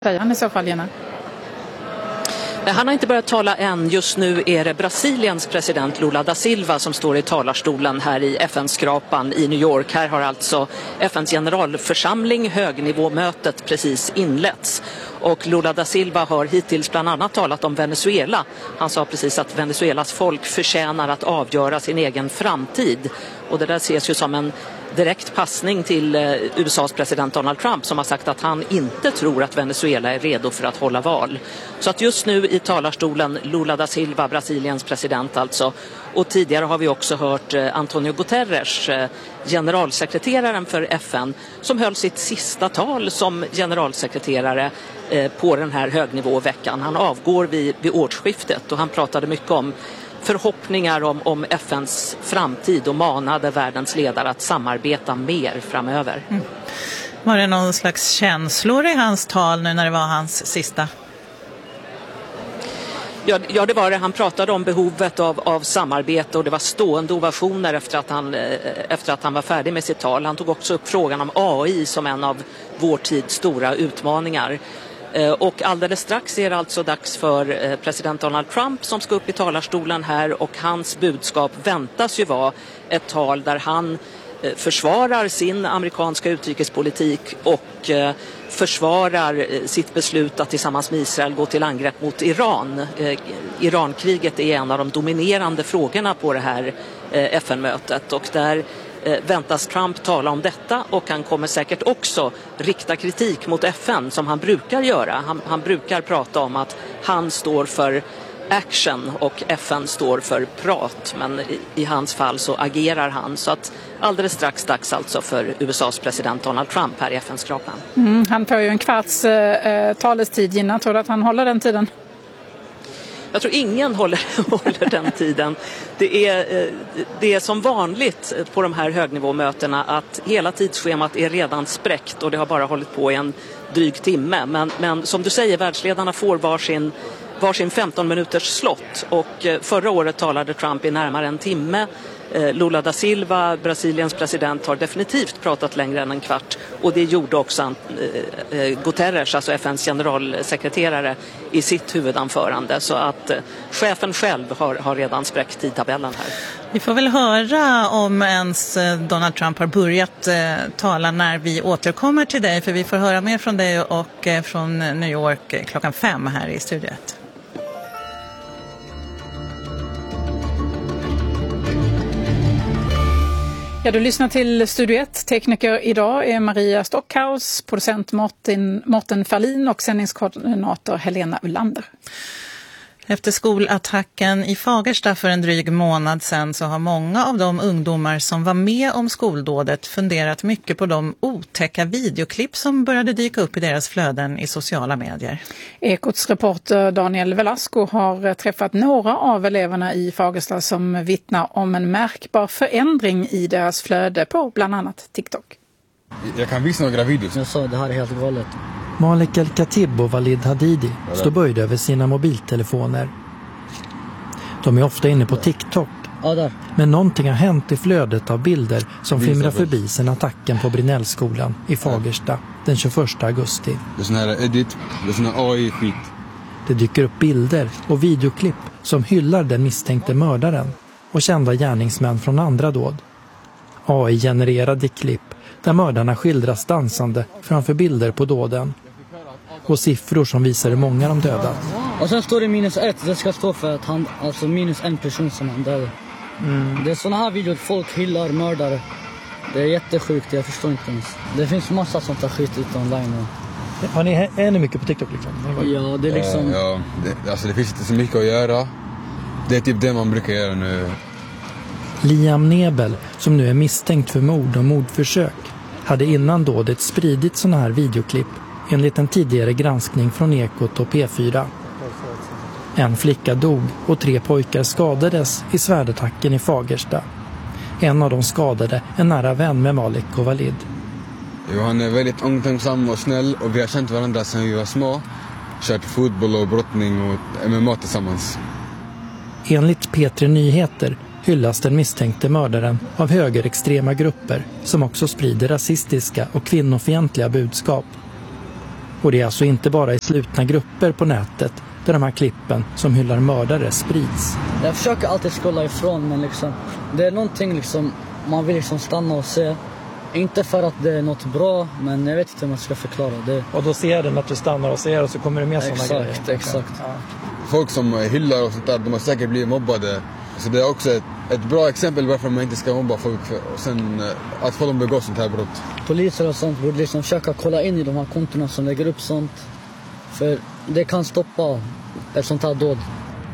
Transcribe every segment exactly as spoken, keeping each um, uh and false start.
säger han i så fall gärna? Han har inte börjat tala än. Just nu är det Brasiliens president Lula da Silva som står i talarstolen här i F N-skrapan i New York. Här har alltså F N:s generalförsamling, högnivåmötet, precis inletts. Och Lula da Silva har hittills bland annat talat om Venezuela. Han sa precis att Venezuelas folk förtjänar att avgöra sin egen framtid. Och det där ses ju som en direkt passning till U S A:s president Donald Trump som har sagt att han inte tror att Venezuela är redo för att hålla val. Så att just nu i talarstolen Lula da Silva, Brasiliens president alltså. Och tidigare har vi också hört Antonio Guterres, generalsekreteraren för F N, som höll sitt sista tal som generalsekreterare på den här högnivåveckan. Han avgår vid, vid årsskiftet och han pratade mycket om förhoppningar om, om F N:s framtid och manade världens ledare att samarbeta mer framöver. Mm. Var det någon slags känslor i hans tal nu när det var hans sista? Ja, ja, det var det. Han pratade om behovet av, av samarbete och det var stående ovationer efter att, han, efter att han var färdig med sitt tal. Han tog också upp frågan om A I som en av vår tids stora utmaningar. Och alldeles strax är det alltså dags för president Donald Trump som ska upp i talarstolen här, och hans budskap väntas ju vara ett tal där han försvarar sin amerikanska utrikespolitik och försvarar sitt beslut att tillsammans med Israel gå till angrepp mot Iran. Irankriget är en av de dominerande frågorna på det här F N-mötet, och där väntas Trump tala om detta, och han kommer säkert också rikta kritik mot F N som han brukar göra. Han, han brukar prata om att han står för action och F N står för prat, men i, i hans fall så agerar han. Så att alldeles strax dags alltså för U S A:s president Donald Trump här i F N-skrapan. Mm, han får ju en kvarts eh, talestid innan. Tror du att han håller den tiden? Jag tror ingen håller, håller den tiden. Det är, det är som vanligt på de här högnivåmötena att hela tidsschemat är redan spräckt och det har bara hållit på i en dryg timme. Men, men som du säger, världsledarna får varsin, varsin femton minuters slott, och förra året talade Trump i närmare en timme. Lula da Silva, Brasiliens president, har definitivt pratat längre än en kvart, och det gjorde också Guterres, alltså F N:s generalsekreterare, i sitt huvudanförande. Så att chefen själv har, har redan spräckt tidtabellen här. Vi får väl höra om ens Donald Trump har börjat eh, tala när vi återkommer till dig, för vi får höra mer från dig och eh, från New York eh, klockan fem här i studiet. Ja, du lyssnar till Studio ett. Tekniker idag är Maria Stockhaus, producent Martin, Martin Ferlin och sändningskoordinator Helena Ullander. Efter skolattacken i Fagersta för en dryg månad sedan så har många av de ungdomar som var med om skoldådet funderat mycket på de otäcka videoklipp som började dyka upp i deras flöden i sociala medier. Ekots reporter Daniel Velasco har träffat några av eleverna i Fagersta som vittnar om en märkbar förändring i deras flöde på bland annat TikTok. Jag kan visa några videos. Jag sa det här är helt galet. Malik El-Khatib och Walid Hadidi står böjda över sina mobiltelefoner. De är ofta inne på TikTok. Ja, där. Men någonting har hänt i flödet av bilder som flimrar förbi sen attacken på Brinellskolan i Fagersta den tjugoförsta augusti. Det är sån här edit, det är sån här A I-skit. Det dyker upp bilder och videoklipp som hyllar den misstänkte mördaren och kända gärningsmän från andra dåd. A I-genererade klipp där mördarna skildras dansande framför bilder på dåden. Och siffror som visar hur många de dödat. Och sen står det minus ett. Det ska stå för att han, alltså minus en person som han dödade. Mm. Det är såna här videor folk hyllar mördare. Det är jättesjukt, jag förstår inte ens. Det finns massa sånt där skit ute online. Och... Har ni, är ni mycket på TikTok liksom? Ja, det är liksom... Ja, ja det, alltså det finns inte så mycket att göra. Det är typ det man brukar göra nu. Liam Nebel, som nu är misstänkt för mord och mordförsök, hade innan dådet spridit såna här videoklipp enligt en tidigare granskning från Ekot och P fyra. En flicka dog och tre pojkar skadades i svärdattacken i Fagersta. En av de skadade är nära vän med Malik och Walid. Jo, han är väldigt omtänksam och snäll, och vi har känt varandra sedan vi var små. Kört fotboll och brottning och M M A tillsammans. Enligt P tre Nyheter hyllas den misstänkte mördaren av högerextrema grupper som också sprider rasistiska och kvinnofientliga budskap. Och det är alltså inte bara i slutna grupper på nätet där de här klippen som hyllar mördare sprids. Jag försöker alltid scrolla ifrån, men liksom, det är någonting liksom, man vill liksom stanna och se. Inte för att det är något bra, men jag vet inte hur man ska förklara det. Och då ser den att du stannar och ser och så kommer det med sådana grejer. Exakt, exakt. Ja. Folk som hyllar och sånt där, de har säkert blivit mobbade. Så det är också ett, ett bra exempel varför man inte ska mobba folk för, och sen att få dem begå sånt här brott. Poliser och sånt borde liksom försöka kolla in i de här kontorna som lägger upp sånt. För det kan stoppa ett sånt här dåd.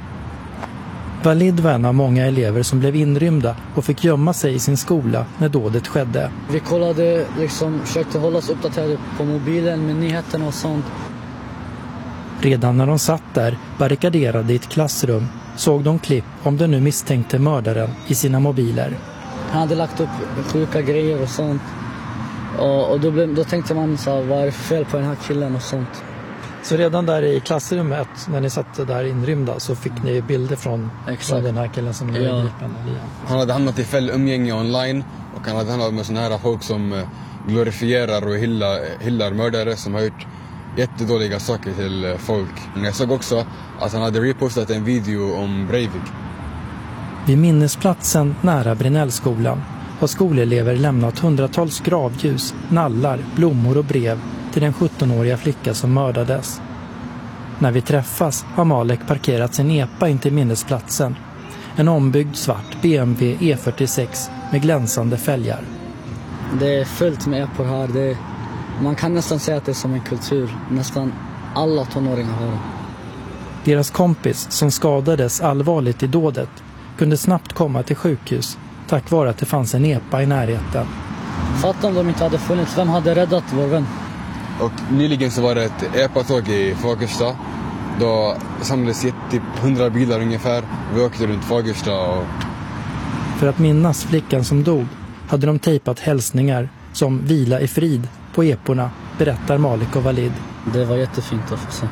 Walid var en av många elever som blev inrymda och fick gömma sig i sin skola när dådet skedde. Vi kollade, liksom, försökte hålla oss uppdaterade på mobilen med nyheterna och sånt. Redan när de satt där, barrikaderade i ett klassrum, såg de klipp om den nu misstänkte mördaren i sina mobiler. Han hade lagt upp sjuka grejer och sånt. Och, och då, blev, då tänkte man så här, vad är det för fel på den här killen och sånt. Så redan där i klassrummet, när ni satt där inrymda, så fick ni bilder från, från den här killen som blev ja. gripen? Han hade hamnat i fel umgänge online och han hade hamnat med såna här folk som glorifierar och hyllar, hyllar mördare som har gjort jättedåliga saker till folk. Men jag såg också att han hade repostat en video om Breivik. Vid minnesplatsen nära Brinellskolan har skolelever lämnat hundratals gravljus, nallar, blommor och brev till den sjuttonåriga flicka som mördades. När vi träffas har Malek parkerat sin epa in till minnesplatsen. En ombyggd svart B M W E fyrtiosex med glänsande fälgar. Det är fullt med epor här. Det är, man kan nästan säga att det är som en kultur. Nästan alla tonåringar har det. Deras kompis som skadades allvarligt i dådet kunde snabbt komma till sjukhus tack vare att det fanns en epa i närheten. Fatta om de inte hade funnits. Vem hade räddat vår vän? Och nyligen så var det ett epa-tåg i Fagersta. Då samlades typ hundra bilar ungefär. Vi åkte runt Fagersta och... För att minnas flickan som dog hade de tejpat hälsningar som vila i frid på eporna, berättar Malik och Walid. Det var jättefint att få se.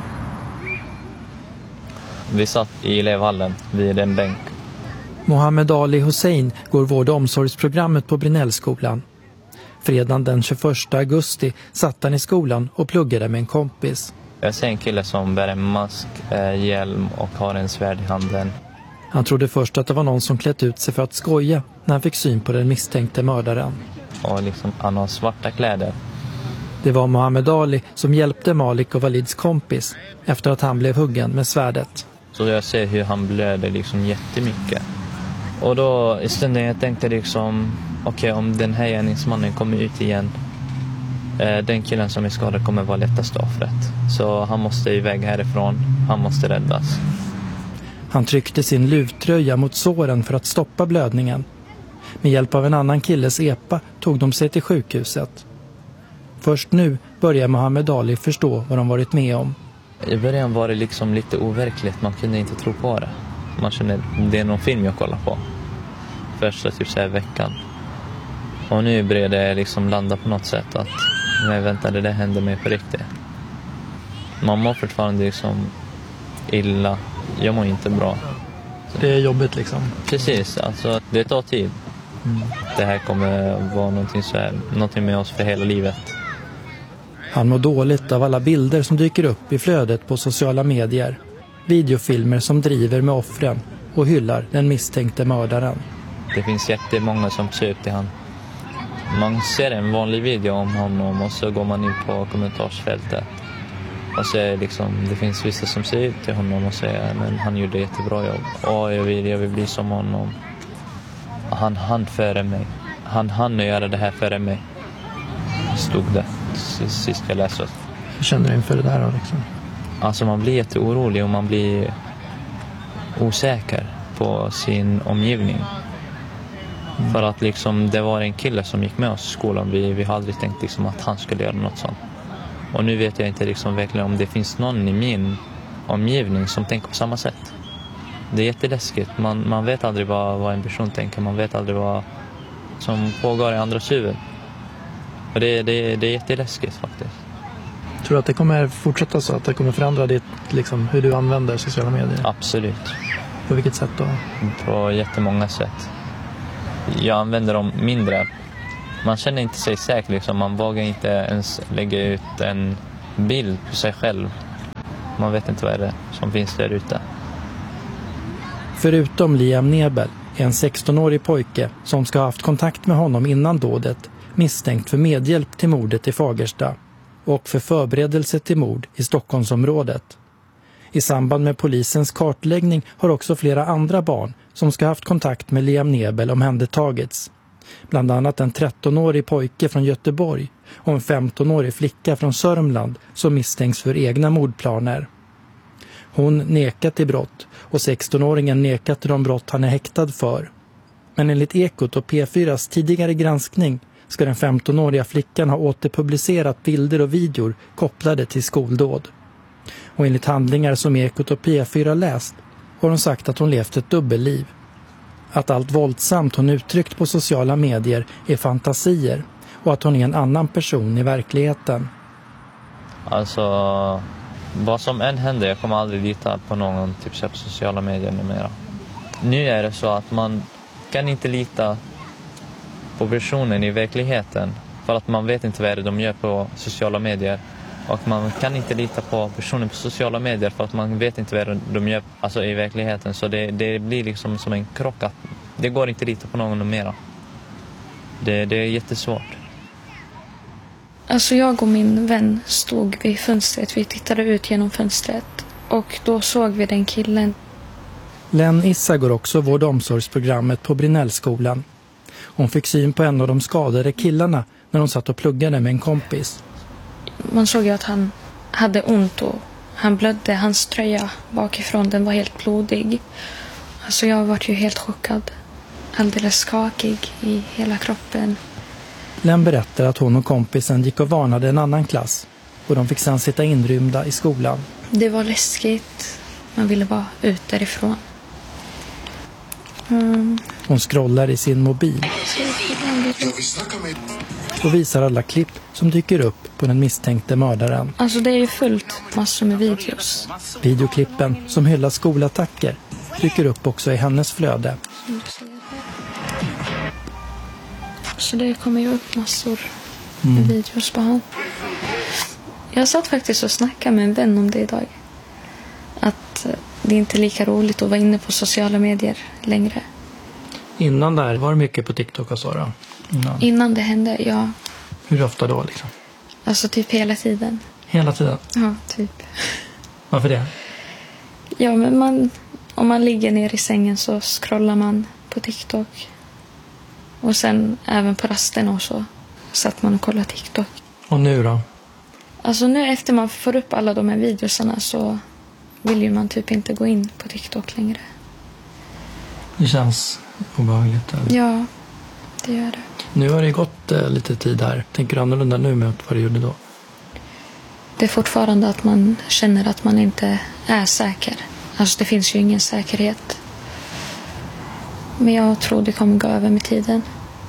Vi satt i elevhallen vid en bänk. Mohammed Ali Hussein går vård- och omsorgsprogrammet på Brinellskolan. Fredagen den tjugoförsta augusti satt han i skolan och pluggade med en kompis. Jag ser en kille som bär en mask, eh, hjälm och har en svärd i handen. Han trodde först att det var någon som klätt ut sig för att skoja när han fick syn på den misstänkte mördaren. Och liksom, han har svarta kläder. Det var Mohammed Ali som hjälpte Malik och Walids kompis efter att han blev huggen med svärdet. Så jag ser hur han blöder liksom jättemycket. Och då i stunden jag tänkte liksom, okej, okay, om den här gärningsmannen kommer ut igen, eh, den killen som är skadad kommer vara lättast offret. Så han måste iväg härifrån, han måste räddas. Han tryckte sin luvtröja mot såren för att stoppa blödningen. Med hjälp av en annan killes epa tog de sig till sjukhuset. Först nu börjar Mohammed Ali förstå vad de varit med om. I början var det liksom lite overkligt, man kunde inte tro på det. Man kände, det är någon film jag kollar på. Första typ så här veckan. Och nu börjar det liksom landa på något sätt att, nej vänta, det där hände mig på riktigt. Man mår fortfarande liksom illa, jag mår inte bra. Det är jobbigt liksom. Precis, alltså det tar tid. Mm. Det här kommer vara någonting, så här, någonting med oss för hela livet. Han mår dåligt av alla bilder som dyker upp i flödet på sociala medier. Videofilmer som driver med offren och hyllar den misstänkte mördaren. Det finns jättemånga som ser upp till han. Man ser en vanlig video om honom och så går man in på kommentarsfältet. Och så är liksom, det finns vissa som ser upp till honom och säger men han gjorde jättebra jobb. Och jag vill, jag vill bli som honom. Han hann före mig. Han hann göra det här före mig. Stod det sist jag läste. Hur känner du inför det där då liksom? Alltså man blir jätteorolig och man blir osäker på sin omgivning. Mm. För att liksom det var en kille som gick med oss i skolan. Vi, vi har aldrig tänkt liksom att han skulle göra något sånt. Och nu vet jag inte liksom verkligen om det finns någon i min omgivning som tänker på samma sätt. Det är jätteläskigt. Man, man vet aldrig vad, vad en person tänker. Man vet aldrig vad som pågår i andras huvud. Och det, det, det är jätteläskigt faktiskt. Tror du att det kommer fortsätta så? Att det kommer förändra ditt, liksom, hur du använder sociala medier? Absolut. På vilket sätt då? På jättemånga sätt. Jag använder dem mindre. Man känner inte sig säker. Liksom. Man vågar inte ens lägga ut en bild på sig själv. Man vet inte vad är det som finns där ute. Förutom Liam Nebel är en sextonårig pojke som ska ha haft kontakt med honom innan dådet misstänkt för medhjälp till mordet i Fagersta och för förberedelse till mord i Stockholmsområdet. I samband med polisens kartläggning har också flera andra barn som ska ha haft kontakt med Liam Nebel omhändertagits. Bland annat en trettonårig pojke från Göteborg och en femtonårig flicka från Sörmland som misstänks för egna mordplaner. Hon nekat till brott och sextonåringen nekat till de brott han är häktad för. Men enligt Ekot och P fyras tidigare granskning ska den femtonåriga flickan ha återpublicerat bilder och videor kopplade till skoldåd. Och enligt handlingar som Ekot och P fyra läst har hon sagt att hon levt ett dubbelliv. Att allt våldsamt hon uttryckt på sociala medier är fantasier och att hon är en annan person i verkligheten. Alltså, vad som än händer, jag kommer aldrig lita på någon typ på sociala medier numera. Nu är det så att man kan inte lita på personen i verkligheten för att man vet inte vad det de gör på sociala medier. Och man kan inte lita på personen på sociala medier för att man vet inte vad de gör alltså i verkligheten. Så det, det blir liksom som en krock. Att det går inte att lita på någon mera. Det, det är jättesvårt. Alltså jag och min vän stod vid fönstret. Vi tittade ut genom fönstret. Och då såg vi den killen. Len Issa går också vård- och omsorgsprogrammet på Brinnellskolan. Hon fick syn på en av de skadade killarna när hon satt och pluggade med en kompis. Man såg ju att han hade ont och han blödde. Hans tröja bakifrån, den var helt blodig. Alltså jag var ju helt chockad. Alldeles skakig i hela kroppen. Len berättar att hon och kompisen gick och varnade en annan klass. Och de fick sedan sitta inrymda i skolan. Det var läskigt. Man ville vara ut därifrån. Mm. Hon scrollar i sin mobil. Och visar alla klipp som dyker upp på den misstänkte mördaren. Alltså det är ju fullt massor med videos. Videoklippen som hyllar skolattacker dyker upp också i hennes flöde. Så det kommer ju upp massor med mm. videos på han. Jag satt faktiskt och snackade med en vän om det idag. Att det är inte lika roligt att vara inne på sociala medier längre. Innan där var det mycket på TikTok och så då? Innan, Innan det hände, ja. Hur ofta då liksom? Alltså typ hela tiden. Hela tiden? Ja, typ. Varför det? Ja, men man, om man ligger ner i sängen så scrollar man på TikTok. Och sen även på rasten och så satt man och kollade TikTok. Och nu då? Alltså nu efter man får upp alla de här videosarna så vill ju man typ inte gå in på TikTok längre. Det känns obehagligt. Eller? Ja, det gör det. Nu har det gått eh, lite tid här. Tänker du annorlunda nu med vad du gjorde då? Det är fortfarande att man känner att man inte är säker. Alltså det finns ju ingen säkerhet. Men jag tror det kommer gå över med tiden.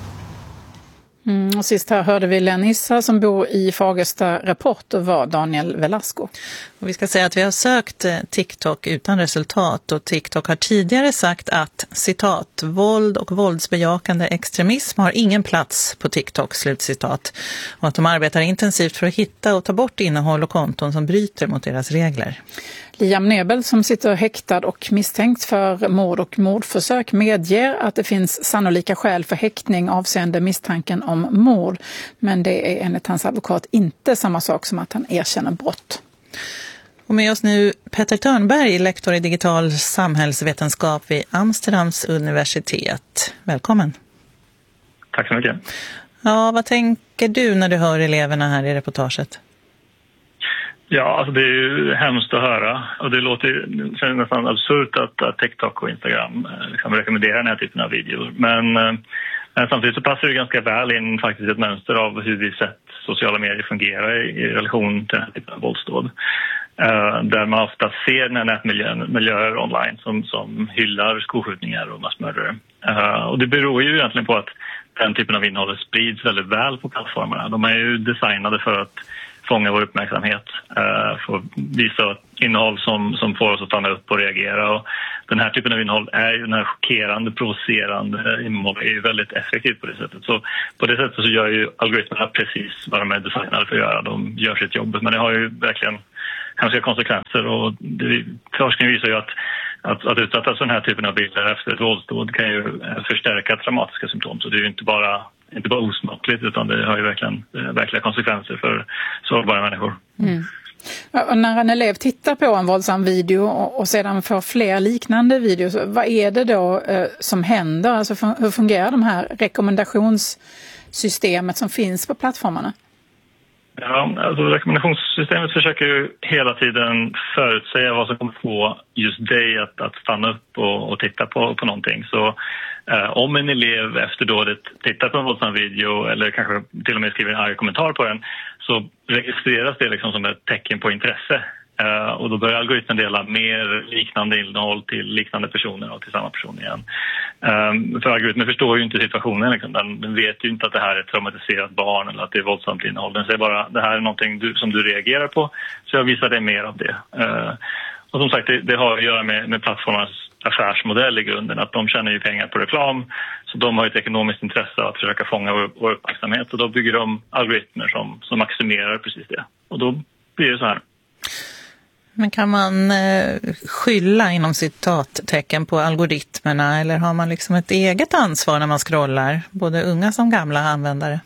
Mm, och sist här hörde vi Len Issa som bor i Fagersta. Reporter var Daniel Velasco. Och vi ska säga att vi har sökt TikTok utan resultat och TikTok har tidigare sagt att citat, våld och våldsbejakande extremism har ingen plats på TikTok, slutcitat. Och att de arbetar intensivt för att hitta och ta bort innehåll och konton som bryter mot deras regler. Liam Nebel som sitter häktad och misstänkt för mord och mordförsök medger att det finns sannolika skäl för häktning avseende misstanken om mord. Men det är enligt hans advokat inte samma sak som att han erkänner brott. Och med oss nu Petter Törnberg, lektor i digital samhällsvetenskap vid Amsterdams universitet. Välkommen. Tack så mycket. Ja, vad tänker du när du hör eleverna här i reportaget? Ja, alltså det är ju hemskt att höra och det låter ju nästan absurt att, att TikTok och Instagram liksom rekommenderar den här typen av videor. Men eh, samtidigt så passar det ganska väl in faktiskt ett mönster av hur vi sett sociala medier fungera i, i relation till den här typen av våldsdåd. Eh, där man ofta ser den här nätmiljöer online som, som hyllar skolskjutningar och massmördare. Eh, och det beror ju egentligen på att den typen av innehåll sprids väldigt väl på plattformarna. De är ju designade för att fånga vår uppmärksamhet, uh, för att visa innehåll som, som får oss att stanna upp och reagera. Och den här typen av innehåll är ju den här chockerande, provocerande innehåll är ju väldigt effektivt på det sättet. Så på det sättet så gör ju algoritmerna precis vad de är designade för att göra. De gör sitt jobb, men det har ju verkligen hemska konsekvenser, och det, forskning visar ju att Att, att utsättas för den här typen av bilder efter ett våldsdåd kan ju förstärka traumatiska symptom. Så det är ju inte bara, inte bara osmakligt, utan det har ju verkligen verkliga konsekvenser för sårbara människor. Mm. Och när en elev tittar på en våldsam video och, och sedan får fler liknande videos, vad är det då eh, som händer? Alltså hur fungerar de här rekommendationssystemet som finns på plattformarna? Ja, alltså rekommendationssystemet försöker ju hela tiden förutsäga vad som kommer få just dig att, att stanna upp och, och titta på, på någonting. Så eh, om en elev efter dådet tittar på en våldsam video eller kanske till och med skriver en arg kommentar på den, så registreras det liksom som ett tecken på intresse. Uh, och då börjar algoritmen dela mer liknande innehåll till liknande personer och till samma person igen. Um, för algoritmen förstår ju inte situationen. Liksom. Den, den vet ju inte att det här är ett traumatiserat barn eller att det är våldsamt innehåll. Den säger bara det här är någonting du, som du reagerar på, så jag visar dig mer av det. Uh, och som sagt, det, det har att göra med, med plattformarnas affärsmodell i grunden. Att de tjänar ju pengar på reklam, så de har ett ekonomiskt intresse att försöka fånga vår, vår uppmärksamhet. Och då bygger de algoritmer som, som maximerar precis det. Och då blir det så här. Men kan man eh, skylla inom citattecken på algoritmerna, eller har man liksom ett eget ansvar när man scrollar, både unga som gamla användare?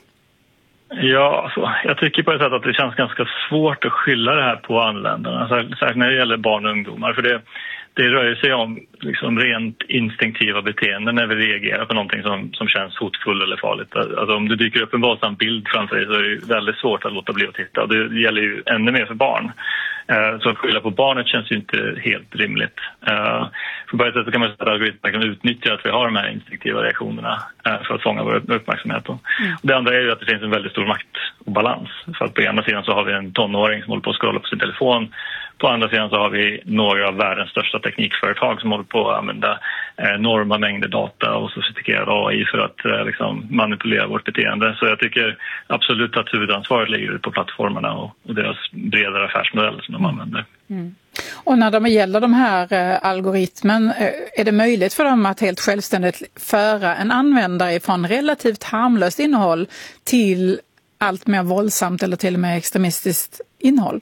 Ja, alltså, jag tycker på ett sätt att det känns ganska svårt att skylla det här på användarna, särskilt när det gäller barn och ungdomar, för det, det rör sig om liksom rent instinktiva beteenden när vi reagerar på någonting som, som känns hotfull eller farligt. Alltså, om det dyker upp en våldsam bild framför dig så är det väldigt svårt att låta bli att titta, och det gäller ju ännu mer för barn. Så att skylla på barnet känns ju inte helt rimligt. Uh, för bara ett sätt kan man säga att algoritmerna kan utnyttja att vi har de här instinktiva reaktionerna uh, för att fånga vår uppmärksamhet. Mm. Det andra är ju att det finns en väldigt stor maktobalans. För att på ena sidan så har vi en tonåring som håller på att scrolla på sin telefon. På andra sidan så har vi några av världens största teknikföretag som håller på att använda enorma mängder data och sofistikerad A I för att eh, liksom manipulera vårt beteende. Så jag tycker absolut att huvudansvaret ligger på plattformarna och, och deras bredare affärsmodell som de använder. Mm. Och när de gäller de här eh, algoritmen, eh, är det möjligt för dem att helt självständigt föra en användare från relativt harmlöst innehåll till allt mer våldsamt eller till och med extremistiskt innehåll?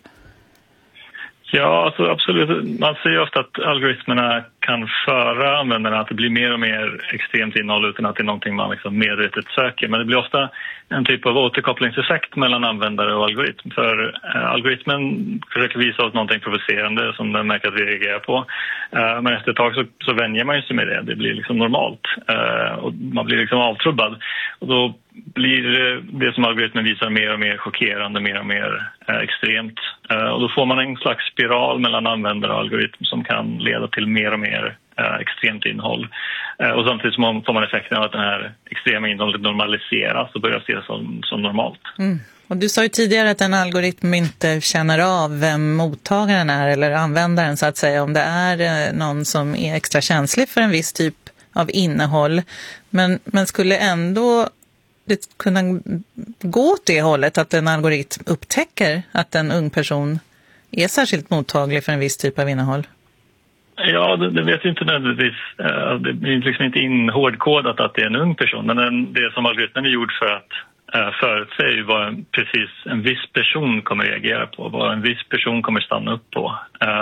Ja, alltså absolut. Man ser ju ofta att algoritmerna kan föra användarna att det blir mer och mer extremt innehåll utan att det är någonting man liksom medvetet söker. Men det blir ofta en typ av återkopplingseffekt mellan användare och algoritm. För eh, algoritmen försöker visa oss någonting provocerande som den märker att vi reagerar på. Eh, men efter ett tag så, så vänjer man sig med det. Det blir liksom normalt. Eh, och man blir liksom avtrubbad. Och då blir det som algoritmen visar mer och mer chockerande, mer och mer eh, extremt. Eh, och då får man en slags spiral mellan användare och algoritm som kan leda till mer och mer eh, extremt innehåll. Eh, och samtidigt så får man effekten av att den här extrema innehållet normaliseras och börjar ses som, som normalt. Mm. Och du sa ju tidigare att en algoritm inte känner av vem mottagaren är eller användaren, så att säga, om det är eh, någon som är extra känslig för en viss typ av innehåll. Men, men skulle ändå det kunna gå åt det hållet att en algoritm upptäcker att en ung person är särskilt mottaglig för en viss typ av innehåll? Ja, det, det vet ju inte nödvändigtvis. Det är liksom inte inhårdkodat att det är en ung person, men det som algoritmen är gjord för att förutsäga vad en, precis en viss person kommer reagera på, vad en viss person kommer stanna upp på.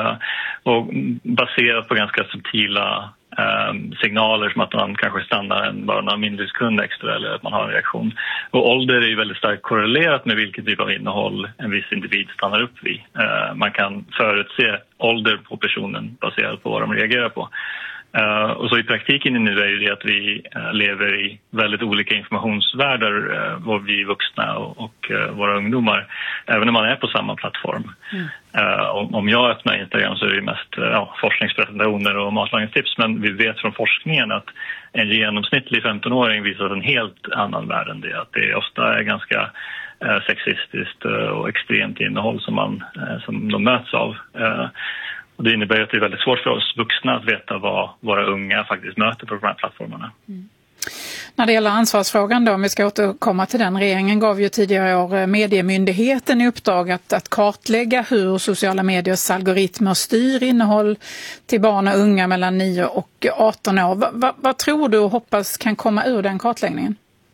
Och baserat på ganska subtila Um, signaler som att man kanske stannar en bara några mindre sekund extra eller att man har en reaktion. Och ålder är ju väldigt starkt korrelerat med vilken typ av innehåll en viss individ stannar upp vid. Uh, man kan förutse ålder på personen baserat på vad de reagerar på. Uh, och så i praktiken nu är ju det att vi uh, lever i väldigt olika informationsvärldar, uh, var vi vuxna och, och uh, våra ungdomar, även när man är på samma plattform. Mm. Uh, om, om jag öppnar Instagram så är det mest uh, ja, forskningspresentationer och matlagningstips, men vi vet från forskningen att en genomsnittlig femtonåring visar en helt annan värld än det. Att det ofta är ganska uh, sexistiskt uh, och extremt innehåll som, man, uh, som de möts av. Uh, Och det innebär att det är väldigt svårt för oss vuxna att veta vad våra unga faktiskt möter på de här plattformarna. Mm. När det gäller ansvarsfrågan då, om vi ska återkomma till den, regeringen gav ju tidigare i år Mediemyndigheten i uppdrag att, att kartlägga hur sociala mediers algoritmer styr innehåll till barn och unga mellan nio och arton år. Va, va, vad tror du och hoppas kan komma ur den kartläggningen?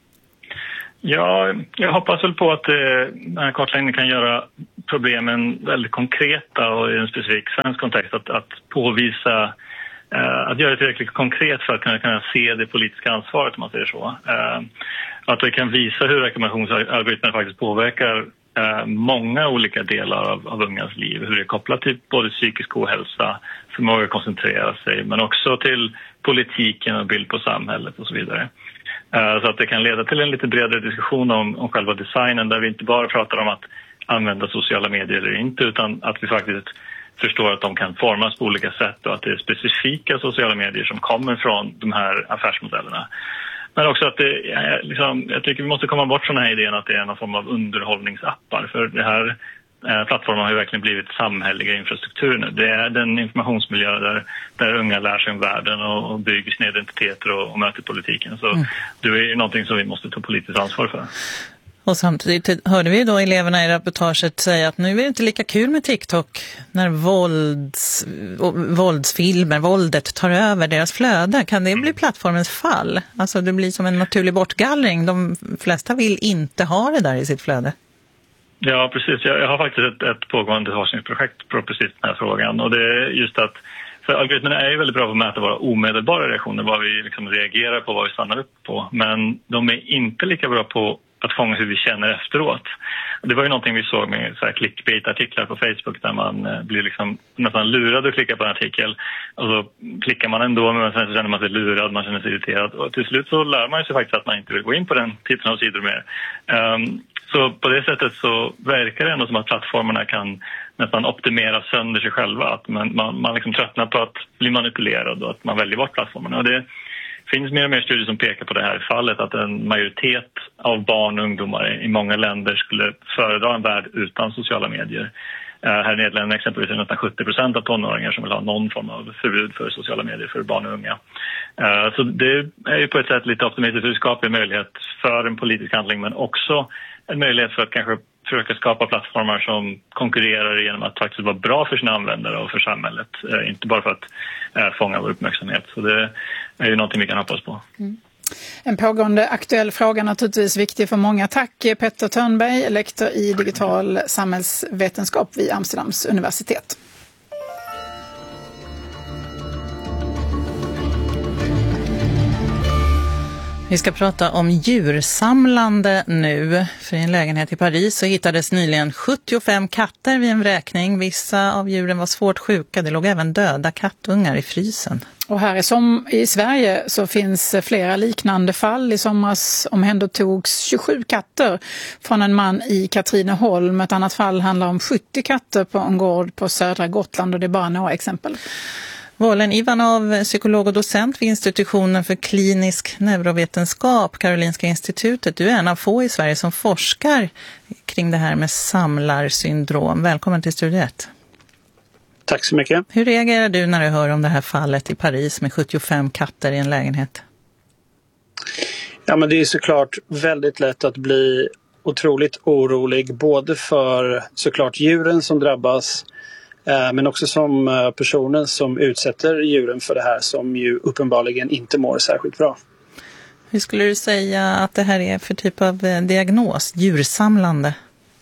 Ja, jag hoppas väl på att eh, den här kartläggningen kan göra problemen väldigt konkreta och i en specifik svensk kontext att, att påvisa, eh, att göra det tillräckligt konkret för att kunna, kunna se det politiska ansvaret om man säger så. Eh, att vi kan visa hur rekommendationsalgoritmer faktiskt påverkar eh, många olika delar av, av ungas liv. Hur det är kopplat till både psykisk ohälsa, förmåga att koncentrera sig men också till politiken och bild på samhället och så vidare. Så att det kan leda till en lite bredare diskussion om, om själva designen där vi inte bara pratar om att använda sociala medier eller inte utan att vi faktiskt förstår att de kan formas på olika sätt och att det är specifika sociala medier som kommer från de här affärsmodellerna. Men också att det, liksom, jag tycker vi måste komma bort från den här idén att det är någon form av underhållningsappar för det här plattformarna har ju verkligen blivit samhälleliga infrastrukturer nu. Det är den informationsmiljö där, där unga lär sig om världen och, och bygger sina identiteter och, och möter politiken. Så mm. det är ju någonting som vi måste ta politiskt ansvar för. Och samtidigt hörde vi då eleverna i reportaget säga att nu är det inte lika kul med TikTok när vålds, våldsfilmer, våldet tar över deras flöde. Kan det bli plattformens fall? Alltså det blir som en naturlig bortgallring. De flesta vill inte ha det där i sitt flöde. Ja, precis. Jag, jag har faktiskt ett, ett pågående forskningsprojekt på precis den här frågan. Och det är just att, för algoritmerna är ju väldigt bra på att mäta våra omedelbara reaktioner, vad vi liksom reagerar på, vad vi stannar upp på. Men de är inte lika bra på att fånga hur vi känner efteråt. Och det var ju någonting vi såg med så här clickbait-artiklar på Facebook där man eh, blir liksom nästan lurad att klicka på en artikel. Och så klickar man ändå men sen så känner man sig lurad, man känner sig irriterad. Och till slut så lär man sig faktiskt att man inte vill gå in på den typen av sidor mer. Um, Så på det sättet så verkar det ändå som att plattformarna kan nästan optimera sönder sig själva. Att man, man, man liksom tröttnar på att bli manipulerad och att man väljer bort plattformarna. Och det finns mer och mer studier som pekar på det här fallet att en majoritet av barn och ungdomar i många länder skulle föredra en värld utan sociala medier. Uh, här i Nederländerna exempelvis är det nästan sjuttio procent av tonåringar som vill ha någon form av förbud för sociala medier för barn och unga. Uh, så det är ju på ett sätt lite optimistiskt att skapa en möjlighet för en politisk handling men också en möjlighet för att kanske försöka skapa plattformar som konkurrerar genom att faktiskt vara bra för sina användare och för samhället. Eh, inte bara för att eh, fånga vår uppmärksamhet. Så det är ju någonting vi kan hoppas på. Mm. En pågående aktuell fråga naturligtvis viktig för många. Tack Petter Törnberg, lektor i digital samhällsvetenskap vid Amsterdams universitet. Vi ska prata om djursamlande nu. För i en lägenhet i Paris så hittades nyligen sjuttiofem katter vid en vräkning. Vissa av djuren var svårt sjuka. Det låg även döda kattungar i frysen. Och här som i Sverige så finns flera liknande fall. I somras omhändertogs tjugosju katter från en man i Katrineholm. Ett annat fall handlar om sjuttio katter på en gård på södra Gotland och det är bara några exempel. Vålen Ivanov, psykolog och docent vid institutionen för klinisk neurovetenskap, Karolinska institutet. Du är en av få i Sverige som forskar kring det här med samlarsyndrom. Välkommen till Studio ett. Tack så mycket. Hur reagerar du när du hör om det här fallet i Paris med sjuttiofem katter i en lägenhet? Ja, men det är såklart väldigt lätt att bli otroligt orolig. Både för såklart djuren som drabbas men också som personen som utsätter djuren för det här som ju uppenbarligen inte mår särskilt bra. Hur skulle du säga att det här är för typ av diagnos, djursamlande?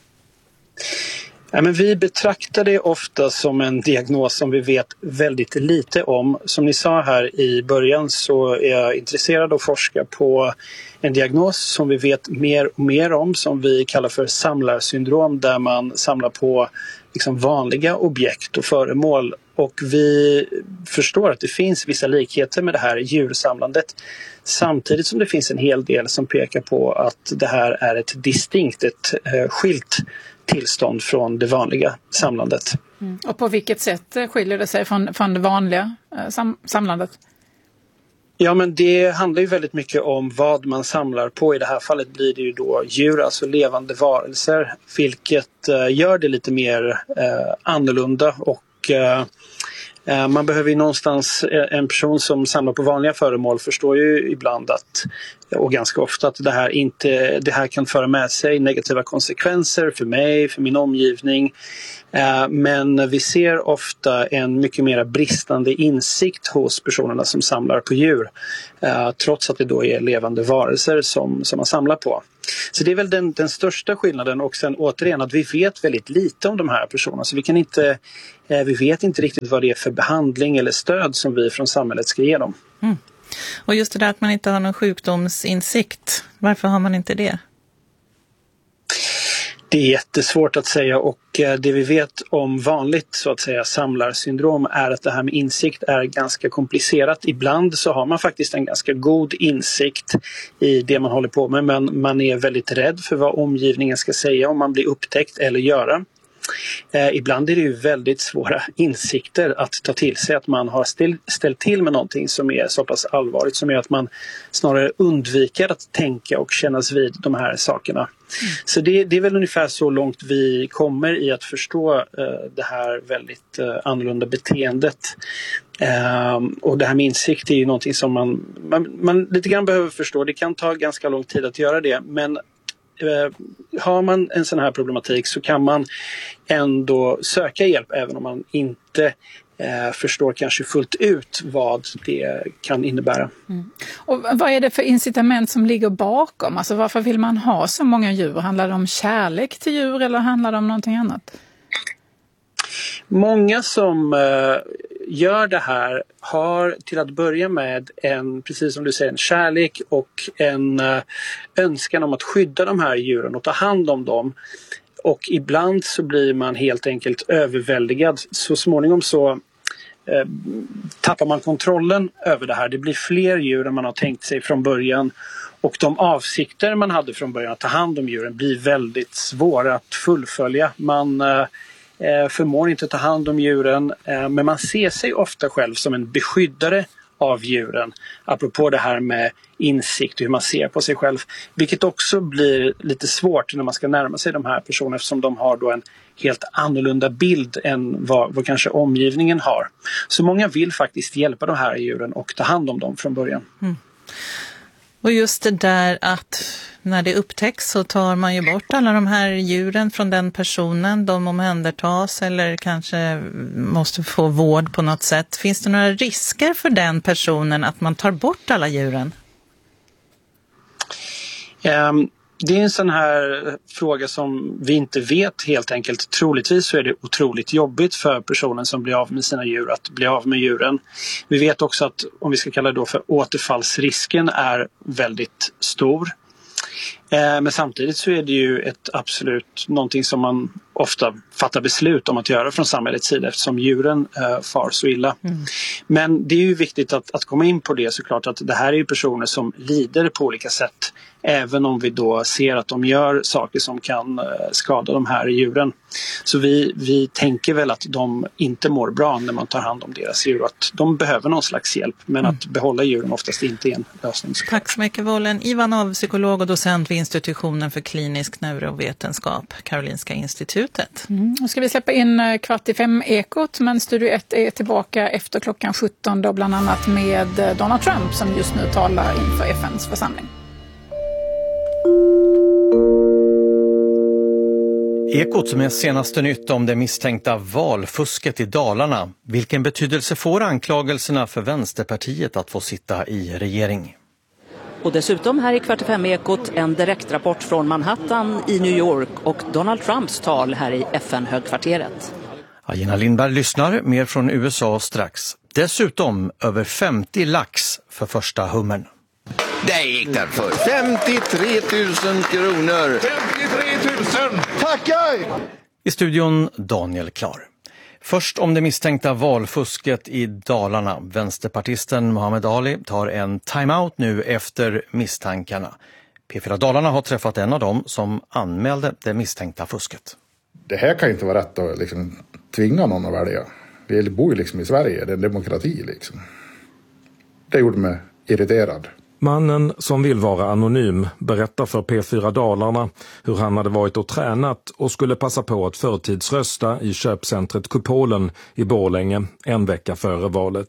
Ja, men vi betraktar det ofta som en diagnos som vi vet väldigt lite om. Som ni sa här i början så är jag intresserad av att forska på en diagnos som vi vet mer och mer om som vi kallar för samlarsyndrom där man samlar på liksom vanliga objekt och föremål. Och vi förstår att det finns vissa likheter med det här djursamlandet samtidigt som det finns en hel del som pekar på att det här är ett distinkt, ett eh, skilt tillstånd från det vanliga samlandet. Mm. Och på vilket sätt skiljer det sig från, från det vanliga eh, sam- samlandet? Ja, men det handlar ju väldigt mycket om vad man samlar på. I det här fallet blir det ju då djur, alltså levande varelser, vilket eh, gör det lite mer eh, annorlunda och eh, man behöver ju någonstans, en person som samlar på vanliga föremål förstår ju ibland att och ganska ofta att det här, inte, det här kan föra med sig negativa konsekvenser för mig, för min omgivning. Men vi ser ofta en mycket mer bristande insikt hos personerna som samlar på djur, trots att det då är levande varelser som, som man samlar på. Så det är väl den, den största skillnaden, och sen återigen att vi vet väldigt lite om de här personerna, så vi kan inte, vi vet inte riktigt vad det är för behandling eller stöd som vi från samhället ska ge dem. Mm. Och just det där att man inte har någon sjukdomsinsikt, varför har man inte det? Det är jättesvårt att säga, och det vi vet om vanligt så att säga samlarsyndrom är att det här med insikt är ganska komplicerat. Ibland så har man faktiskt en ganska god insikt i det man håller på med, men man är väldigt rädd för vad omgivningen ska säga om man blir upptäckt eller göra. Eh, ibland är det ju väldigt svåra insikter att ta till sig, att man har still, ställt till med någonting som är så pass allvarligt som gör att man snarare undviker att tänka och kännas vid de här sakerna. Mm. Så det, det är väl ungefär så långt vi kommer i att förstå eh, det här väldigt eh, annorlunda beteendet. Eh, och det här med insikt är ju någonting som man, man, man lite grann behöver förstå. Det kan ta ganska lång tid att göra det, men har man en sån här problematik så kan man ändå söka hjälp även om man inte eh, förstår kanske fullt ut vad det kan innebära. Mm. Och vad är det för incitament som ligger bakom? Alltså varför vill man ha så många djur? Handlar det om kärlek till djur eller handlar det om någonting annat? Många som eh, gör det här har till att börja med en, precis som du säger, en kärlek och en eh, önskan om att skydda de här djuren och ta hand om dem. Och ibland så blir man helt enkelt överväldigad. Så småningom så eh, tappar man kontrollen över det här. Det blir fler djur än man har tänkt sig från början. Och de avsikter man hade från början att ta hand om djuren blir väldigt svåra att fullfölja. Man eh, förmår inte ta hand om djuren, men man ser sig ofta själv som en beskyddare av djuren, apropå det här med insikt och hur man ser på sig själv, vilket också blir lite svårt när man ska närma sig de här personerna, eftersom de har då en helt annorlunda bild än vad, vad kanske omgivningen har. Så många vill faktiskt hjälpa de här djuren och ta hand om dem från början. Mm. Och just det där att när det upptäcks så tar man ju bort alla de här djuren från den personen. De omhändertas eller kanske måste få vård på något sätt. Finns det några risker för den personen att man tar bort alla djuren? Um, det är en sån här fråga som vi inte vet helt enkelt. Troligtvis så är det otroligt jobbigt för personen som blir av med sina djur att bli av med djuren. Vi vet också att, om vi ska kalla det då för återfallsrisken, är väldigt stor. Men samtidigt så är det ju ett absolut någonting som man ofta fattar beslut om att göra från samhällets sida, eftersom djuren äh, far så illa. Mm. Men det är ju viktigt att, att komma in på det såklart, att det här är ju personer som lider på olika sätt, även om vi då ser att de gör saker som kan äh, skada de här djuren. Så vi, vi tänker väl att de inte mår bra när man tar hand om deras djur, att de behöver någon slags hjälp, men mm. att behålla djuren oftast inte är en lösning. Tack så mycket, Vollen Ivanov, psykolog och docent vid institutionen för klinisk neurovetenskap, Karolinska institutet. Mm. Nu ska vi släppa in kvart i fem ekot, men Studio ett är tillbaka efter klockan sjutton då, bland annat med Donald Trump som just nu talar inför F N:s församling. Ekot som är senaste nytt om det misstänkta valfusket i Dalarna. Vilken betydelse får anklagelserna för Vänsterpartiet att få sitta i regering? Och dessutom här i kvart i fem ekot en direktrapport från Manhattan i New York och Donald Trumps tal här i F N-högkvarteret. Gina Lindberg lyssnar, mer från U S A strax. Dessutom över femtio lax för första hummern. Det gick den för femtiotre tusen kronor. femtiotre tusen! Tackar! I studion Daniel Klar. Först om det misstänkta valfusket i Dalarna. Vänsterpartisten Mohammed Ali tar en timeout nu efter misstankarna. P fyra Dalarna har träffat en av dem som anmälde det misstänkta fusket. Det här kan inte vara rätt att liksom tvinga någon att välja. Vi bor ju liksom i Sverige, det är en demokrati liksom. Det gjorde mig irriterad. Mannen som vill vara anonym berättar för P fyra Dalarna hur han hade varit och tränat och skulle passa på att förtidsrösta i köpcentret Kupolen i Borlänge en vecka före valet.